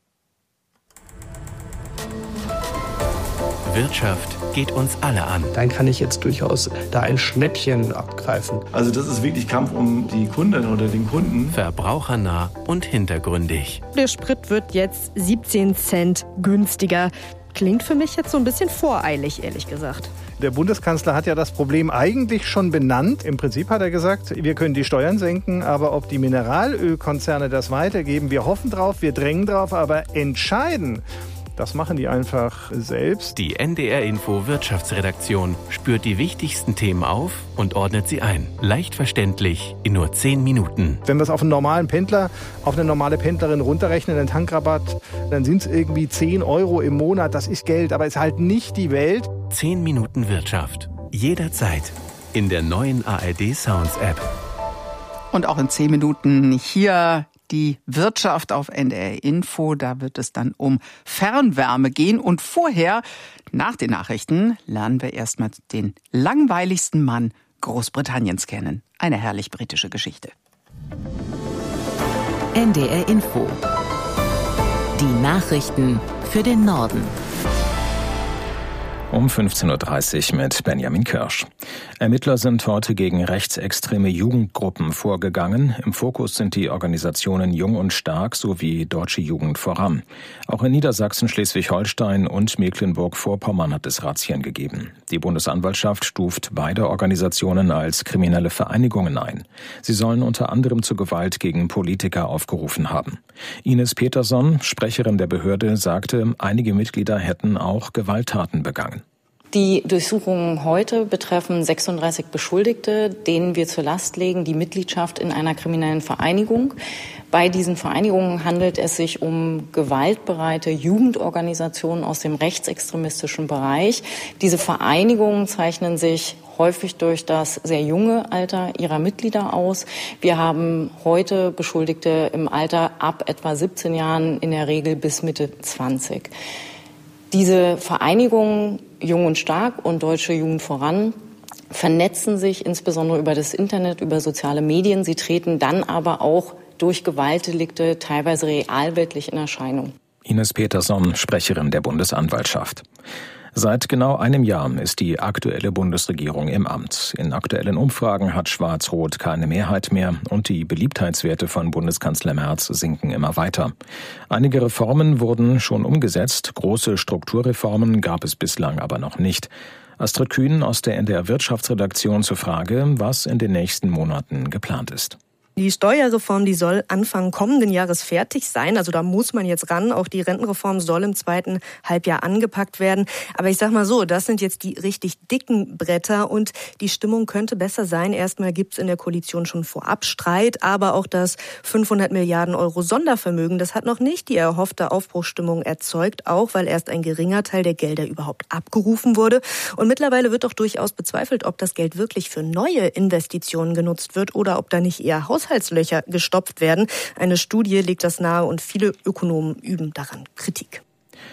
Wirtschaft geht uns alle an. Dann kann ich jetzt durchaus da ein Schnäppchen abgreifen. Also das ist wirklich Kampf um die Kundin oder den Kunden. Verbrauchernah und hintergründig. Der Sprit wird jetzt siebzehn Cent günstiger. Klingt für mich jetzt so ein bisschen voreilig, ehrlich gesagt. Der Bundeskanzler hat ja das Problem eigentlich schon benannt. Im Prinzip hat er gesagt, wir können die Steuern senken, aber ob die Mineralölkonzerne das weitergeben, wir hoffen drauf, wir drängen drauf, aber entscheiden, das machen die einfach selbst. Die N D R Info Wirtschaftsredaktion spürt die wichtigsten Themen auf und ordnet sie ein. Leicht verständlich in nur zehn Minuten. Wenn wir es auf einen normalen Pendler, auf eine normale Pendlerin runterrechnen, einen Tankrabatt, dann sind es irgendwie zehn Euro im Monat. Das ist Geld, aber ist halt nicht die Welt. zehn Minuten Wirtschaft. Jederzeit. In der neuen A R D Sounds App. Und auch in zehn Minuten hier die Wirtschaft auf N D R Info. Da wird es dann um Fernwärme gehen. Und vorher, nach den Nachrichten, lernen wir erstmal den langweiligsten Mann Großbritanniens kennen. Eine herrlich britische Geschichte. N D R Info. Die Nachrichten für den Norden. Um fünfzehn Uhr dreißig mit Benjamin Kirsch. Ermittler sind heute gegen rechtsextreme Jugendgruppen vorgegangen. Im Fokus sind die Organisationen Jung und Stark sowie Deutsche Jugend voran. Auch in Niedersachsen, Schleswig-Holstein und Mecklenburg-Vorpommern hat es Razzien gegeben. Die Bundesanwaltschaft stuft beide Organisationen als kriminelle Vereinigungen ein. Sie sollen unter anderem zu Gewalt gegen Politiker aufgerufen haben. Ines Peterson, Sprecherin der Behörde, sagte, einige Mitglieder hätten auch Gewalttaten begangen. Die Durchsuchungen heute betreffen sechsunddreißig Beschuldigte, denen wir zur Last legen die Mitgliedschaft in einer kriminellen Vereinigung. Bei diesen Vereinigungen handelt es sich um gewaltbereite Jugendorganisationen aus dem rechtsextremistischen Bereich. Diese Vereinigungen zeichnen sich häufig durch das sehr junge Alter ihrer Mitglieder aus. Wir haben heute Beschuldigte im Alter ab etwa siebzehn Jahren, in der Regel bis Mitte zwanzig. Diese Vereinigungen Jung und Stark und Deutsche Jugend voran vernetzen sich insbesondere über das Internet, über soziale Medien. Sie treten dann aber auch durch Gewaltdelikte teilweise realweltlich in Erscheinung. Ines Peterson, Sprecherin der Bundesanwaltschaft. Seit genau einem Jahr ist die aktuelle Bundesregierung im Amt. In aktuellen Umfragen hat Schwarz-Rot keine Mehrheit mehr und die Beliebtheitswerte von Bundeskanzler Merz sinken immer weiter. Einige Reformen wurden schon umgesetzt, große Strukturreformen gab es bislang aber noch nicht. Astrid Kühn aus der N D R Wirtschaftsredaktion zur Frage, was in den nächsten Monaten geplant ist. Die Steuerreform, die soll Anfang kommenden Jahres fertig sein. Also da muss man jetzt ran. Auch die Rentenreform soll im zweiten Halbjahr angepackt werden. Aber ich sag mal so, das sind jetzt die richtig dicken Bretter und die Stimmung könnte besser sein. Erstmal gibt's in der Koalition schon vorab Streit, aber auch das fünfhundert Milliarden Euro Sondervermögen, das hat noch nicht die erhoffte Aufbruchsstimmung erzeugt, auch weil erst ein geringer Teil der Gelder überhaupt abgerufen wurde. Und mittlerweile wird doch durchaus bezweifelt, ob das Geld wirklich für neue Investitionen genutzt wird oder ob da nicht eher Haushaltslöcher gestopft werden. Eine Studie legt das nahe und viele Ökonomen üben daran Kritik.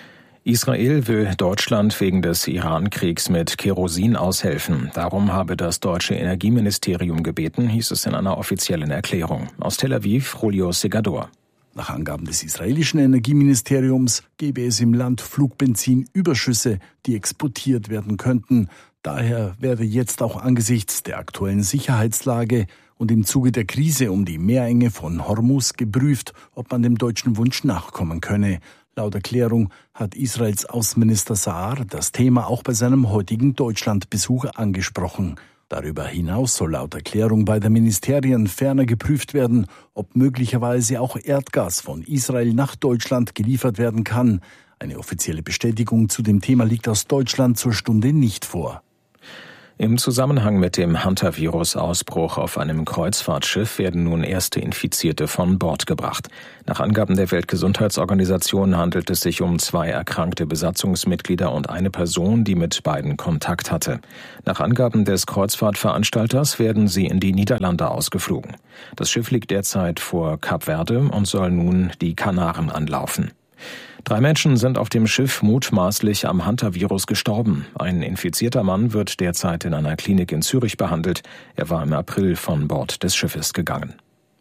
Israel will Deutschland wegen des Iran-Kriegs mit Kerosin aushelfen. Darum habe das deutsche Energieministerium gebeten, hieß es in einer offiziellen Erklärung. Aus Tel Aviv, Julio Segador. Nach Angaben des israelischen Energieministeriums gebe es im Land Flugbenzin-Überschüsse, die exportiert werden könnten. Daher werde jetzt auch angesichts der aktuellen Sicherheitslage und im Zuge der Krise um die Meerenge von Hormuz geprüft, ob man dem deutschen Wunsch nachkommen könne. Laut Erklärung hat Israels Außenminister Saar das Thema auch bei seinem heutigen Deutschlandbesuch angesprochen. Darüber hinaus soll laut Erklärung bei den Ministerien ferner geprüft werden, ob möglicherweise auch Erdgas von Israel nach Deutschland geliefert werden kann. Eine offizielle Bestätigung zu dem Thema liegt aus Deutschland zur Stunde nicht vor. Im Zusammenhang mit dem Hantavirus-Ausbruch auf einem Kreuzfahrtschiff werden nun erste Infizierte von Bord gebracht. Nach Angaben der Weltgesundheitsorganisation handelt es sich um zwei erkrankte Besatzungsmitglieder und eine Person, die mit beiden Kontakt hatte. Nach Angaben des Kreuzfahrtveranstalters werden sie in die Niederlande ausgeflogen. Das Schiff liegt derzeit vor Kap Verde und soll nun die Kanaren anlaufen. Drei Menschen sind auf dem Schiff mutmaßlich am Hantavirus gestorben. Ein infizierter Mann wird derzeit in einer Klinik in Zürich behandelt. Er war im April von Bord des Schiffes gegangen.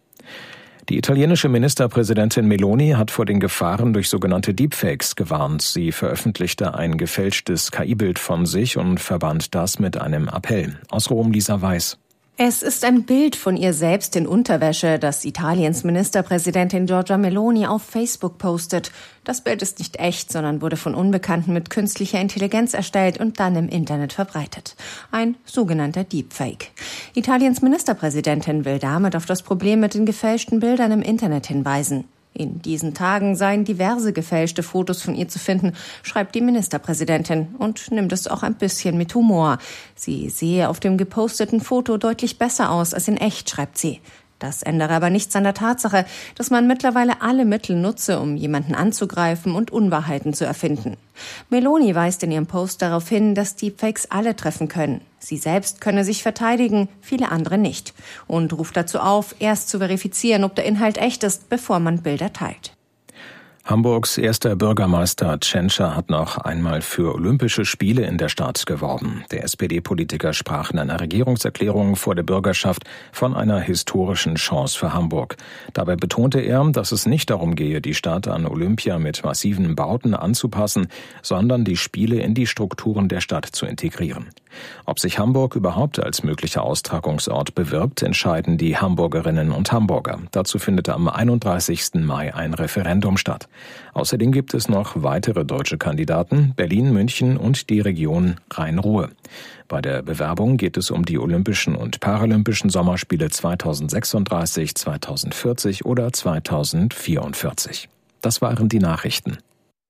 Die italienische Ministerpräsidentin Meloni hat vor den Gefahren durch sogenannte Deepfakes gewarnt. Sie veröffentlichte ein gefälschtes K I-Bild von sich und verband das mit einem Appell. Aus Rom Lisa Weiß. Es ist ein Bild von ihr selbst in Unterwäsche, das Italiens Ministerpräsidentin Giorgia Meloni auf Facebook postet. Das Bild ist nicht echt, sondern wurde von Unbekannten mit künstlicher Intelligenz erstellt und dann im Internet verbreitet. Ein sogenannter Deepfake. Italiens Ministerpräsidentin will damit auf das Problem mit den gefälschten Bildern im Internet hinweisen. In diesen Tagen seien diverse gefälschte Fotos von ihr zu finden, schreibt die Ministerpräsidentin und nimmt es auch ein bisschen mit Humor. Sie sehe auf dem geposteten Foto deutlich besser aus als in echt, schreibt sie. Das ändere aber nichts an der Tatsache, dass man mittlerweile alle Mittel nutze, um jemanden anzugreifen und Unwahrheiten zu erfinden. Meloni weist in ihrem Post darauf hin, dass Deepfakes alle treffen können. Sie selbst könne sich verteidigen, viele andere nicht. Und ruft dazu auf, erst zu verifizieren, ob der Inhalt echt ist, bevor man Bilder teilt. Hamburgs erster Bürgermeister Tschentscher hat noch einmal für Olympische Spiele in der Stadt geworben. Der S P D-Politiker sprach in einer Regierungserklärung vor der Bürgerschaft von einer historischen Chance für Hamburg. Dabei betonte er, dass es nicht darum gehe, die Stadt an Olympia mit massiven Bauten anzupassen, sondern die Spiele in die Strukturen der Stadt zu integrieren. Ob sich Hamburg überhaupt als möglicher Austragungsort bewirbt, entscheiden die Hamburgerinnen und Hamburger. Dazu findet am einunddreißigsten Mai ein Referendum statt. Außerdem gibt es noch weitere deutsche Kandidaten, Berlin, München und die Region Rhein-Ruhr. Bei der Bewerbung geht es um die Olympischen und Paralympischen Sommerspiele zweitausendsechsunddreißig, zweitausendvierzig oder zweitausendvierundvierzig. Das waren die Nachrichten.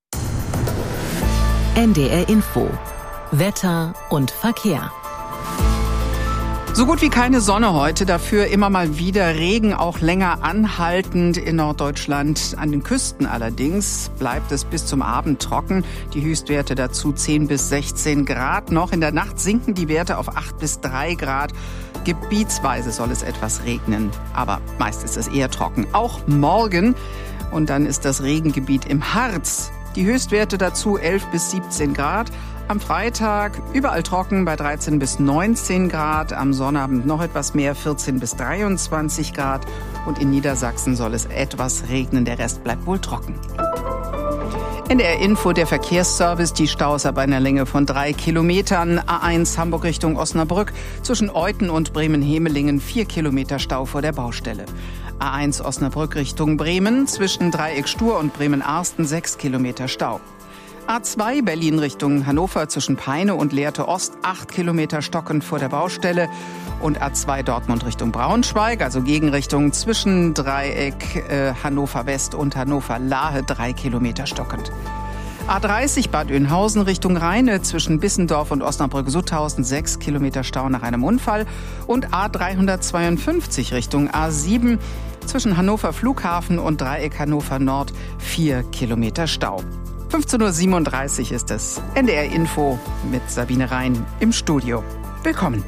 N D R Info. Wetter und Verkehr. So gut wie keine Sonne heute, dafür immer mal wieder Regen, auch länger anhaltend in Norddeutschland. An den Küsten allerdings bleibt es bis zum Abend trocken. Die Höchstwerte dazu zehn bis sechzehn Grad. Noch in der Nacht sinken die Werte auf acht bis drei Grad. Gebietsweise soll es etwas regnen, aber meist ist es eher trocken. Auch morgen. Und dann ist das Regengebiet im Harz. Die Höchstwerte dazu elf bis siebzehn Grad. Am Freitag überall trocken bei dreizehn bis neunzehn Grad. Am Sonnabend noch etwas mehr, vierzehn bis dreiundzwanzig Grad. Und in Niedersachsen soll es etwas regnen. Der Rest bleibt wohl trocken. N D R Info, der Verkehrsservice, die Staus ab einer Länge von drei Kilometern. A eins Hamburg Richtung Osnabrück. Zwischen Euthen und Bremen-Hemelingen vier Kilometer Stau vor der Baustelle. A eins Osnabrück Richtung Bremen. Zwischen Dreieck Stur und Bremen-Arsten sechs Kilometer Stau. A zwei Berlin Richtung Hannover zwischen Peine und Lehrte Ost acht Kilometer stockend vor der Baustelle. Und A zwei Dortmund Richtung Braunschweig, also Gegenrichtung zwischen Dreieck äh, Hannover West und Hannover Lahe drei Kilometer stockend. A dreißig Bad Oeynhausen Richtung Rheine zwischen Bissendorf und Osnabrück-Sutthausen sechs Kilometer Stau nach einem Unfall. Und A dreihundertzweiundfünfzig Richtung A sieben zwischen Hannover Flughafen und Dreieck Hannover Nord vier Kilometer Stau. fünfzehn Uhr siebenunddreißig ist es. N D R Info mit Sabine Rhein im Studio. Willkommen.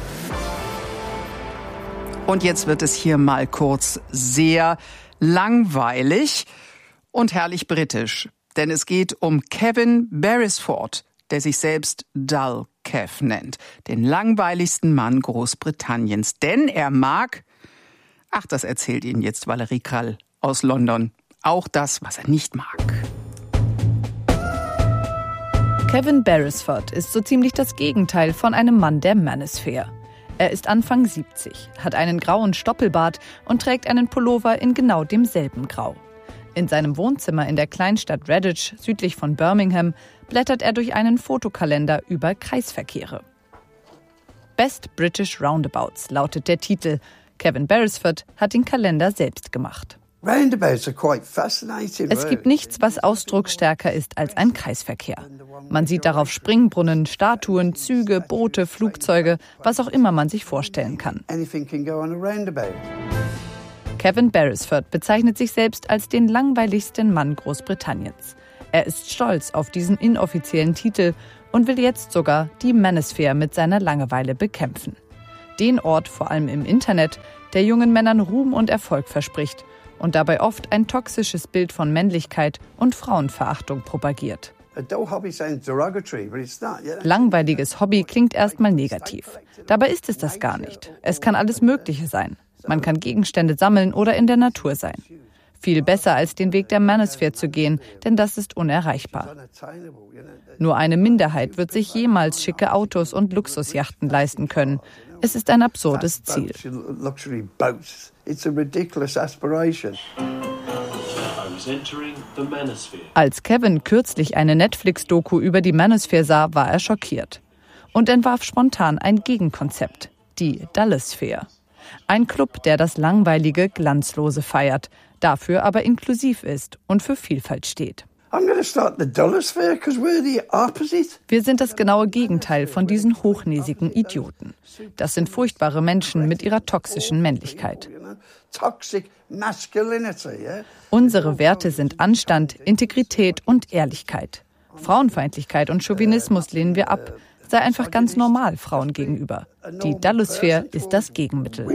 Und jetzt wird es hier mal kurz sehr langweilig und herrlich britisch. Denn es geht um Kevin Beresford, der sich selbst Dull Kev nennt. Den langweiligsten Mann Großbritanniens. Denn er mag, ach, das erzählt Ihnen jetzt Valerie Krall aus London, auch das, was er nicht mag. Kevin Beresford ist so ziemlich das Gegenteil von einem Mann der Manosphere. Er ist Anfang siebzig, hat einen grauen Stoppelbart und trägt einen Pullover in genau demselben Grau. In seinem Wohnzimmer in der Kleinstadt Redditch, südlich von Birmingham, blättert er durch einen Fotokalender über Kreisverkehre. Best British Roundabouts lautet der Titel. Kevin Beresford hat den Kalender selbst gemacht. Es gibt nichts, was ausdrucksstärker ist als ein Kreisverkehr. Man sieht darauf Springbrunnen, Statuen, Züge, Boote, Flugzeuge, was auch immer man sich vorstellen kann. Kevin Beresford bezeichnet sich selbst als den langweiligsten Mann Großbritanniens. Er ist stolz auf diesen inoffiziellen Titel und will jetzt sogar die Manosphere mit seiner Langeweile bekämpfen. Den Ort, vor allem im Internet, der jungen Männern Ruhm und Erfolg verspricht und dabei oft ein toxisches Bild von Männlichkeit und Frauenverachtung propagiert. Langweiliges Hobby klingt erstmal negativ. Dabei ist es das gar nicht. Es kann alles Mögliche sein. Man kann Gegenstände sammeln oder in der Natur sein. Viel besser als den Weg der Manosphere zu gehen, denn das ist unerreichbar. Nur eine Minderheit wird sich jemals schicke Autos und Luxusjachten leisten können. Es ist ein absurdes Ziel. Als Kevin kürzlich eine Netflix-Doku über die Manosphere sah, war er schockiert und entwarf spontan ein Gegenkonzept, die Dullosphere. Ein Club, der das Langweilige, Glanzlose feiert, dafür aber inklusiv ist und für Vielfalt steht. Wir sind das genaue Gegenteil von diesen hochnäsigen Idioten. Das sind furchtbare Menschen mit ihrer toxischen Männlichkeit. Unsere Werte sind Anstand, Integrität und Ehrlichkeit. Frauenfeindlichkeit und Chauvinismus lehnen wir ab. Sei einfach ganz normal Frauen gegenüber. Die Dullosphere ist das Gegenmittel.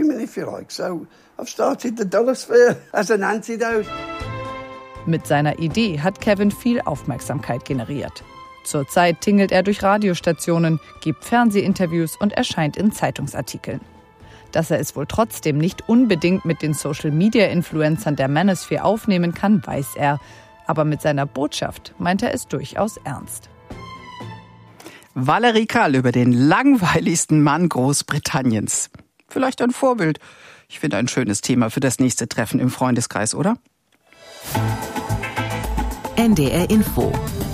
Mit seiner Idee hat Kevin viel Aufmerksamkeit generiert. Zurzeit tingelt er durch Radiostationen, gibt Fernsehinterviews und erscheint in Zeitungsartikeln. Dass er es wohl trotzdem nicht unbedingt mit den Social-Media-Influencern der Manosphere aufnehmen kann, weiß er. Aber mit seiner Botschaft meint er es durchaus ernst. Valerie Karl über den langweiligsten Mann Großbritanniens. Vielleicht ein Vorbild. Ich finde ein schönes Thema für das nächste Treffen im Freundeskreis, oder? N D R Info.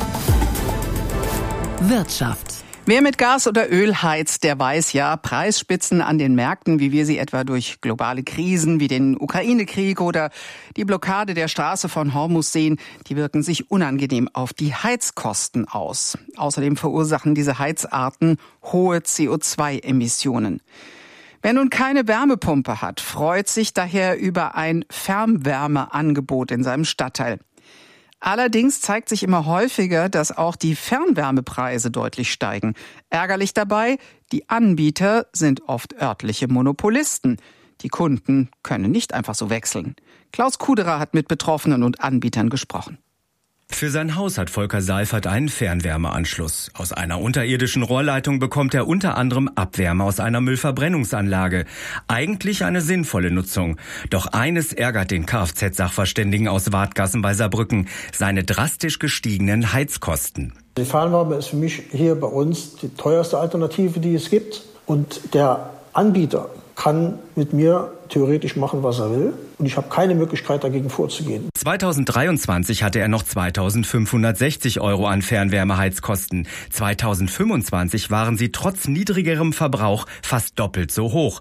Wirtschaft. Wer mit Gas oder Öl heizt, der weiß ja, Preisspitzen an den Märkten, wie wir sie etwa durch globale Krisen wie den Ukraine-Krieg oder die Blockade der Straße von Hormuz sehen, die wirken sich unangenehm auf die Heizkosten aus. Außerdem verursachen diese Heizarten hohe C O zwei Emissionen. Wer nun keine Wärmepumpe hat, freut sich daher über ein Fernwärmeangebot in seinem Stadtteil. Allerdings zeigt sich immer häufiger, dass auch die Fernwärmepreise deutlich steigen. Ärgerlich dabei, die Anbieter sind oft örtliche Monopolisten. Die Kunden können nicht einfach so wechseln. Klaus Kuderer hat mit Betroffenen und Anbietern gesprochen. Für sein Haus hat Volker Seifert einen Fernwärmeanschluss. Aus einer unterirdischen Rohrleitung bekommt er unter anderem Abwärme aus einer Müllverbrennungsanlage. Eigentlich eine sinnvolle Nutzung. Doch eines ärgert den Kfz-Sachverständigen aus Wadgassen bei Saarbrücken: seine drastisch gestiegenen Heizkosten. Die Fernwärme ist für mich hier bei uns die teuerste Alternative, die es gibt. Und der Anbieter kann mit mir theoretisch machen, was er will. Und ich habe keine Möglichkeit, dagegen vorzugehen. zweitausenddreiundzwanzig hatte er noch zweitausendfünfhundertsechzig Euro an Fernwärmeheizkosten. zweitausendfünfundzwanzig waren sie trotz niedrigerem Verbrauch fast doppelt so hoch: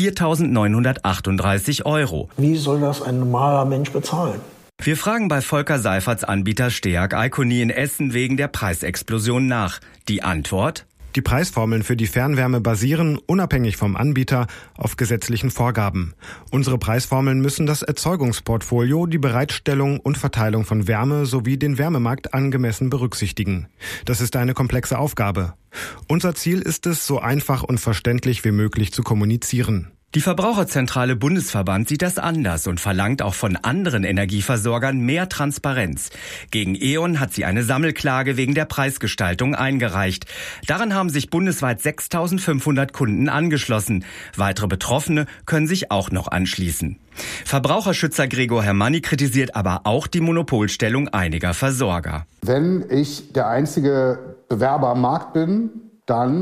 viertausendneunhundertachtunddreißig Euro. Wie soll das ein normaler Mensch bezahlen? Wir fragen bei Volker Seiferts Anbieter Steag Iconi in Essen wegen der Preisexplosion nach. Die Antwort: Die Preisformeln für die Fernwärme basieren, unabhängig vom Anbieter, auf gesetzlichen Vorgaben. Unsere Preisformeln müssen das Erzeugungsportfolio, die Bereitstellung und Verteilung von Wärme sowie den Wärmemarkt angemessen berücksichtigen. Das ist eine komplexe Aufgabe. Unser Ziel ist es, so einfach und verständlich wie möglich zu kommunizieren. Die Verbraucherzentrale Bundesverband sieht das anders und verlangt auch von anderen Energieversorgern mehr Transparenz. Gegen E.ON hat sie eine Sammelklage wegen der Preisgestaltung eingereicht. Daran haben sich bundesweit sechstausendfünfhundert Kunden angeschlossen. Weitere Betroffene können sich auch noch anschließen. Verbraucherschützer Gregor Hermanni kritisiert aber auch die Monopolstellung einiger Versorger. Wenn ich der einzige Bewerber am Markt bin, dann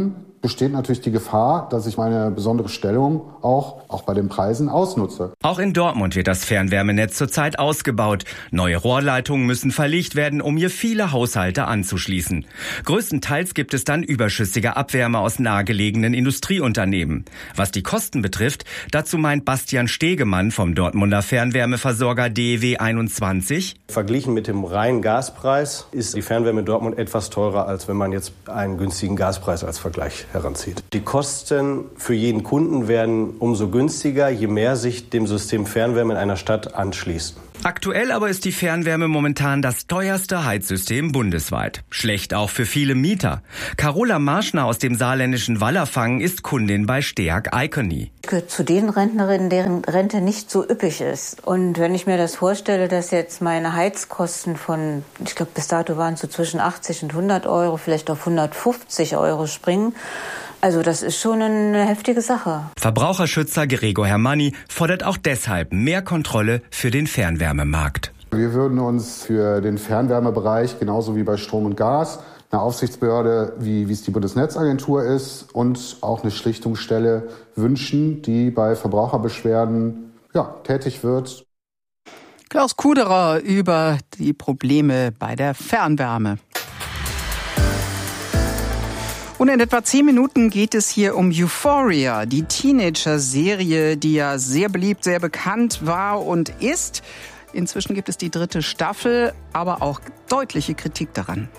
besteht natürlich die Gefahr, dass ich meine besondere Stellung auch, auch bei den Preisen ausnutze. Auch in Dortmund wird das Fernwärmenetz zurzeit ausgebaut. Neue Rohrleitungen müssen verlegt werden, um hier viele Haushalte anzuschließen. Größtenteils gibt es dann überschüssige Abwärme aus nahegelegenen Industrieunternehmen. Was die Kosten betrifft, dazu meint Bastian Stegemann vom Dortmunder Fernwärmeversorger D E W einundzwanzig. Verglichen mit dem reinen Gaspreis ist die Fernwärme in Dortmund etwas teurer, als wenn man jetzt einen günstigen Gaspreis als Vergleich heranzieht. Die Kosten für jeden Kunden werden umso günstiger, je mehr sich dem System Fernwärme in einer Stadt anschließt. Aktuell aber ist die Fernwärme momentan das teuerste Heizsystem bundesweit. Schlecht auch für viele Mieter. Carola Marschner aus dem saarländischen Wallerfangen ist Kundin bei Steag Icony. Ich gehöre zu den Rentnerinnen, deren Rente nicht so üppig ist. Und wenn ich mir das vorstelle, dass jetzt meine Heizkosten von, ich glaube bis dato waren es so zwischen achtzig und hundert Euro, vielleicht auf hundertfünfzig Euro springen, also das ist schon eine heftige Sache. Verbraucherschützer Gregor Hermanni fordert auch deshalb mehr Kontrolle für den Fernwärmemarkt. Wir würden uns für den Fernwärmebereich, genauso wie bei Strom und Gas, eine Aufsichtsbehörde, wie, wie es die Bundesnetzagentur ist, und auch eine Schlichtungsstelle wünschen, die bei Verbraucherbeschwerden ja, tätig wird. Klaus Kuderer über die Probleme bei der Fernwärme. Und in etwa zehn Minuten geht es hier um Euphoria, die Teenager-Serie, die ja sehr beliebt, sehr bekannt war und ist. Inzwischen gibt es die dritte Staffel, aber auch deutliche Kritik daran.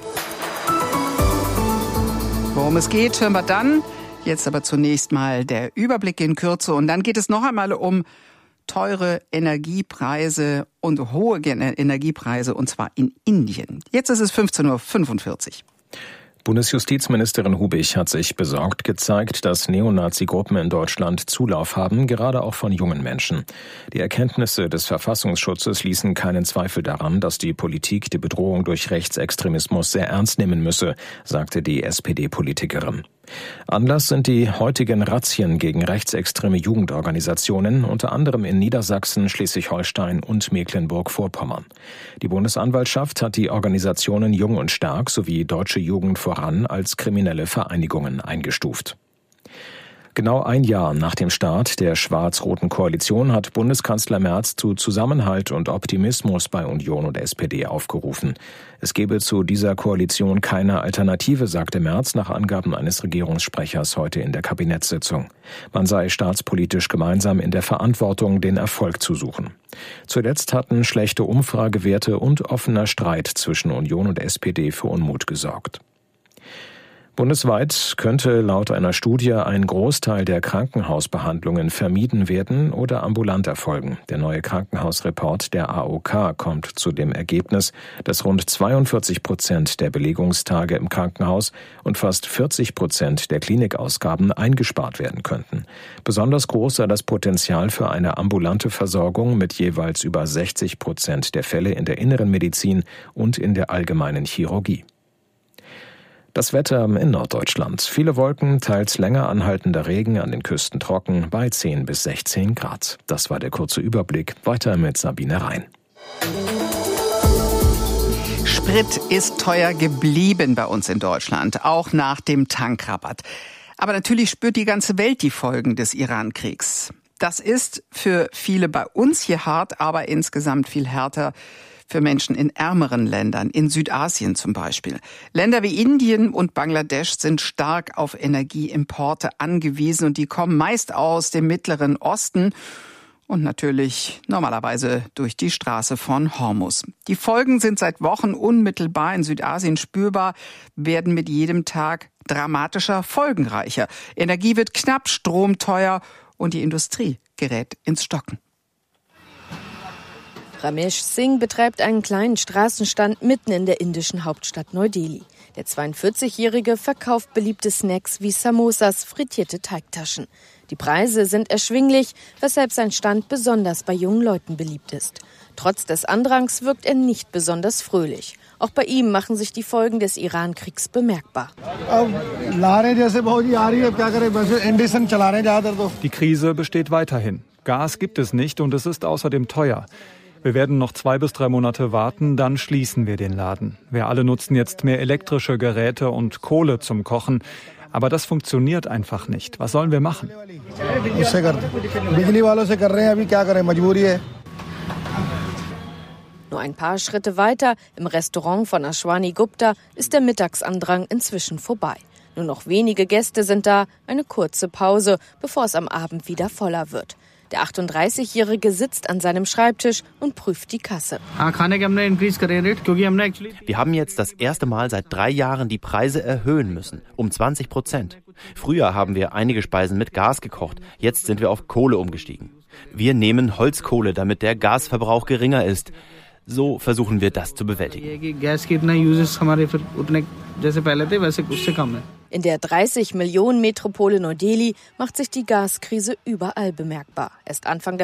Worum es geht, hören wir dann. Jetzt aber zunächst mal der Überblick in Kürze. Und dann geht es noch einmal um teure Energiepreise und hohe Energiepreise, und zwar in Indien. Jetzt ist es fünfzehn Uhr fünfundvierzig. Bundesjustizministerin Hubich hat sich besorgt gezeigt, dass Neonazi-Gruppen in Deutschland Zulauf haben, gerade auch von jungen Menschen. Die Erkenntnisse des Verfassungsschutzes ließen keinen Zweifel daran, dass die Politik die Bedrohung durch Rechtsextremismus sehr ernst nehmen müsse, sagte die S P D-Politikerin. Anlass sind die heutigen Razzien gegen rechtsextreme Jugendorganisationen, unter anderem in Niedersachsen, Schleswig-Holstein und Mecklenburg-Vorpommern. Die Bundesanwaltschaft hat die Organisationen Jung und Stark sowie Deutsche Jugend voran als kriminelle Vereinigungen eingestuft. Genau ein Jahr nach dem Start der schwarz-roten Koalition hat Bundeskanzler Merz zu Zusammenhalt und Optimismus bei Union und S P D aufgerufen. Es gebe zu dieser Koalition keine Alternative, sagte Merz nach Angaben eines Regierungssprechers heute in der Kabinettssitzung. Man sei staatspolitisch gemeinsam in der Verantwortung, den Erfolg zu suchen. Zuletzt hatten schlechte Umfragewerte und offener Streit zwischen Union und S P D für Unmut gesorgt. Bundesweit könnte laut einer Studie ein Großteil der Krankenhausbehandlungen vermieden werden oder ambulant erfolgen. Der neue Krankenhausreport der A O K kommt zu dem Ergebnis, dass rund zweiundvierzig Prozent der Belegungstage im Krankenhaus und fast vierzig Prozent der Klinikausgaben eingespart werden könnten. Besonders groß sei das Potenzial für eine ambulante Versorgung mit jeweils über sechzig Prozent der Fälle in der inneren Medizin und in der allgemeinen Chirurgie. Das Wetter in Norddeutschland. Viele Wolken, teils länger anhaltender Regen, an den Küsten trocken, bei zehn bis sechzehn Grad. Das war der kurze Überblick. Weiter mit Sabine Rhein. Sprit ist teuer geblieben bei uns in Deutschland, auch nach dem Tankrabatt. Aber natürlich spürt die ganze Welt die Folgen des Iran-Kriegs. Das ist für viele bei uns hier hart, aber insgesamt viel härter für Menschen in ärmeren Ländern, in Südasien zum Beispiel. Länder wie Indien und Bangladesch sind stark auf Energieimporte angewiesen und die kommen meist aus dem Mittleren Osten und natürlich normalerweise durch die Straße von Hormuz. Die Folgen sind seit Wochen unmittelbar in Südasien spürbar, werden mit jedem Tag dramatischer, folgenreicher. Energie wird knapp, Strom teuer und die Industrie gerät ins Stocken. Ramesh Singh betreibt einen kleinen Straßenstand mitten in der indischen Hauptstadt Neu-Delhi. Der zweiundvierzigjährige verkauft beliebte Snacks wie Samosas, frittierte Teigtaschen. Die Preise sind erschwinglich, weshalb sein Stand besonders bei jungen Leuten beliebt ist. Trotz des Andrangs wirkt er nicht besonders fröhlich. Auch bei ihm machen sich die Folgen des Iran-Kriegs bemerkbar. Die Krise besteht weiterhin. Gas gibt es nicht und es ist außerdem teuer. Wir werden noch zwei bis drei Monate warten, dann schließen wir den Laden. Wir alle nutzen jetzt mehr elektrische Geräte und Kohle zum Kochen. Aber das funktioniert einfach nicht. Was sollen wir machen? Nur ein paar Schritte weiter, im Restaurant von Ashwani Gupta, ist der Mittagsandrang inzwischen vorbei. Nur noch wenige Gäste sind da, eine kurze Pause, bevor es am Abend wieder voller wird. Der achtunddreißigjährige sitzt an seinem Schreibtisch und prüft die Kasse. Wir haben jetzt das erste Mal seit drei Jahren die Preise erhöhen müssen, um zwanzig Prozent. Früher haben wir einige Speisen mit Gas gekocht, jetzt sind wir auf Kohle umgestiegen. Wir nehmen Holzkohle, damit der Gasverbrauch geringer ist. So versuchen wir das zu bewältigen. In der dreißig Millionen Metropole Neu-Delhi macht sich die Gaskrise überall bemerkbar. Erst Anfang der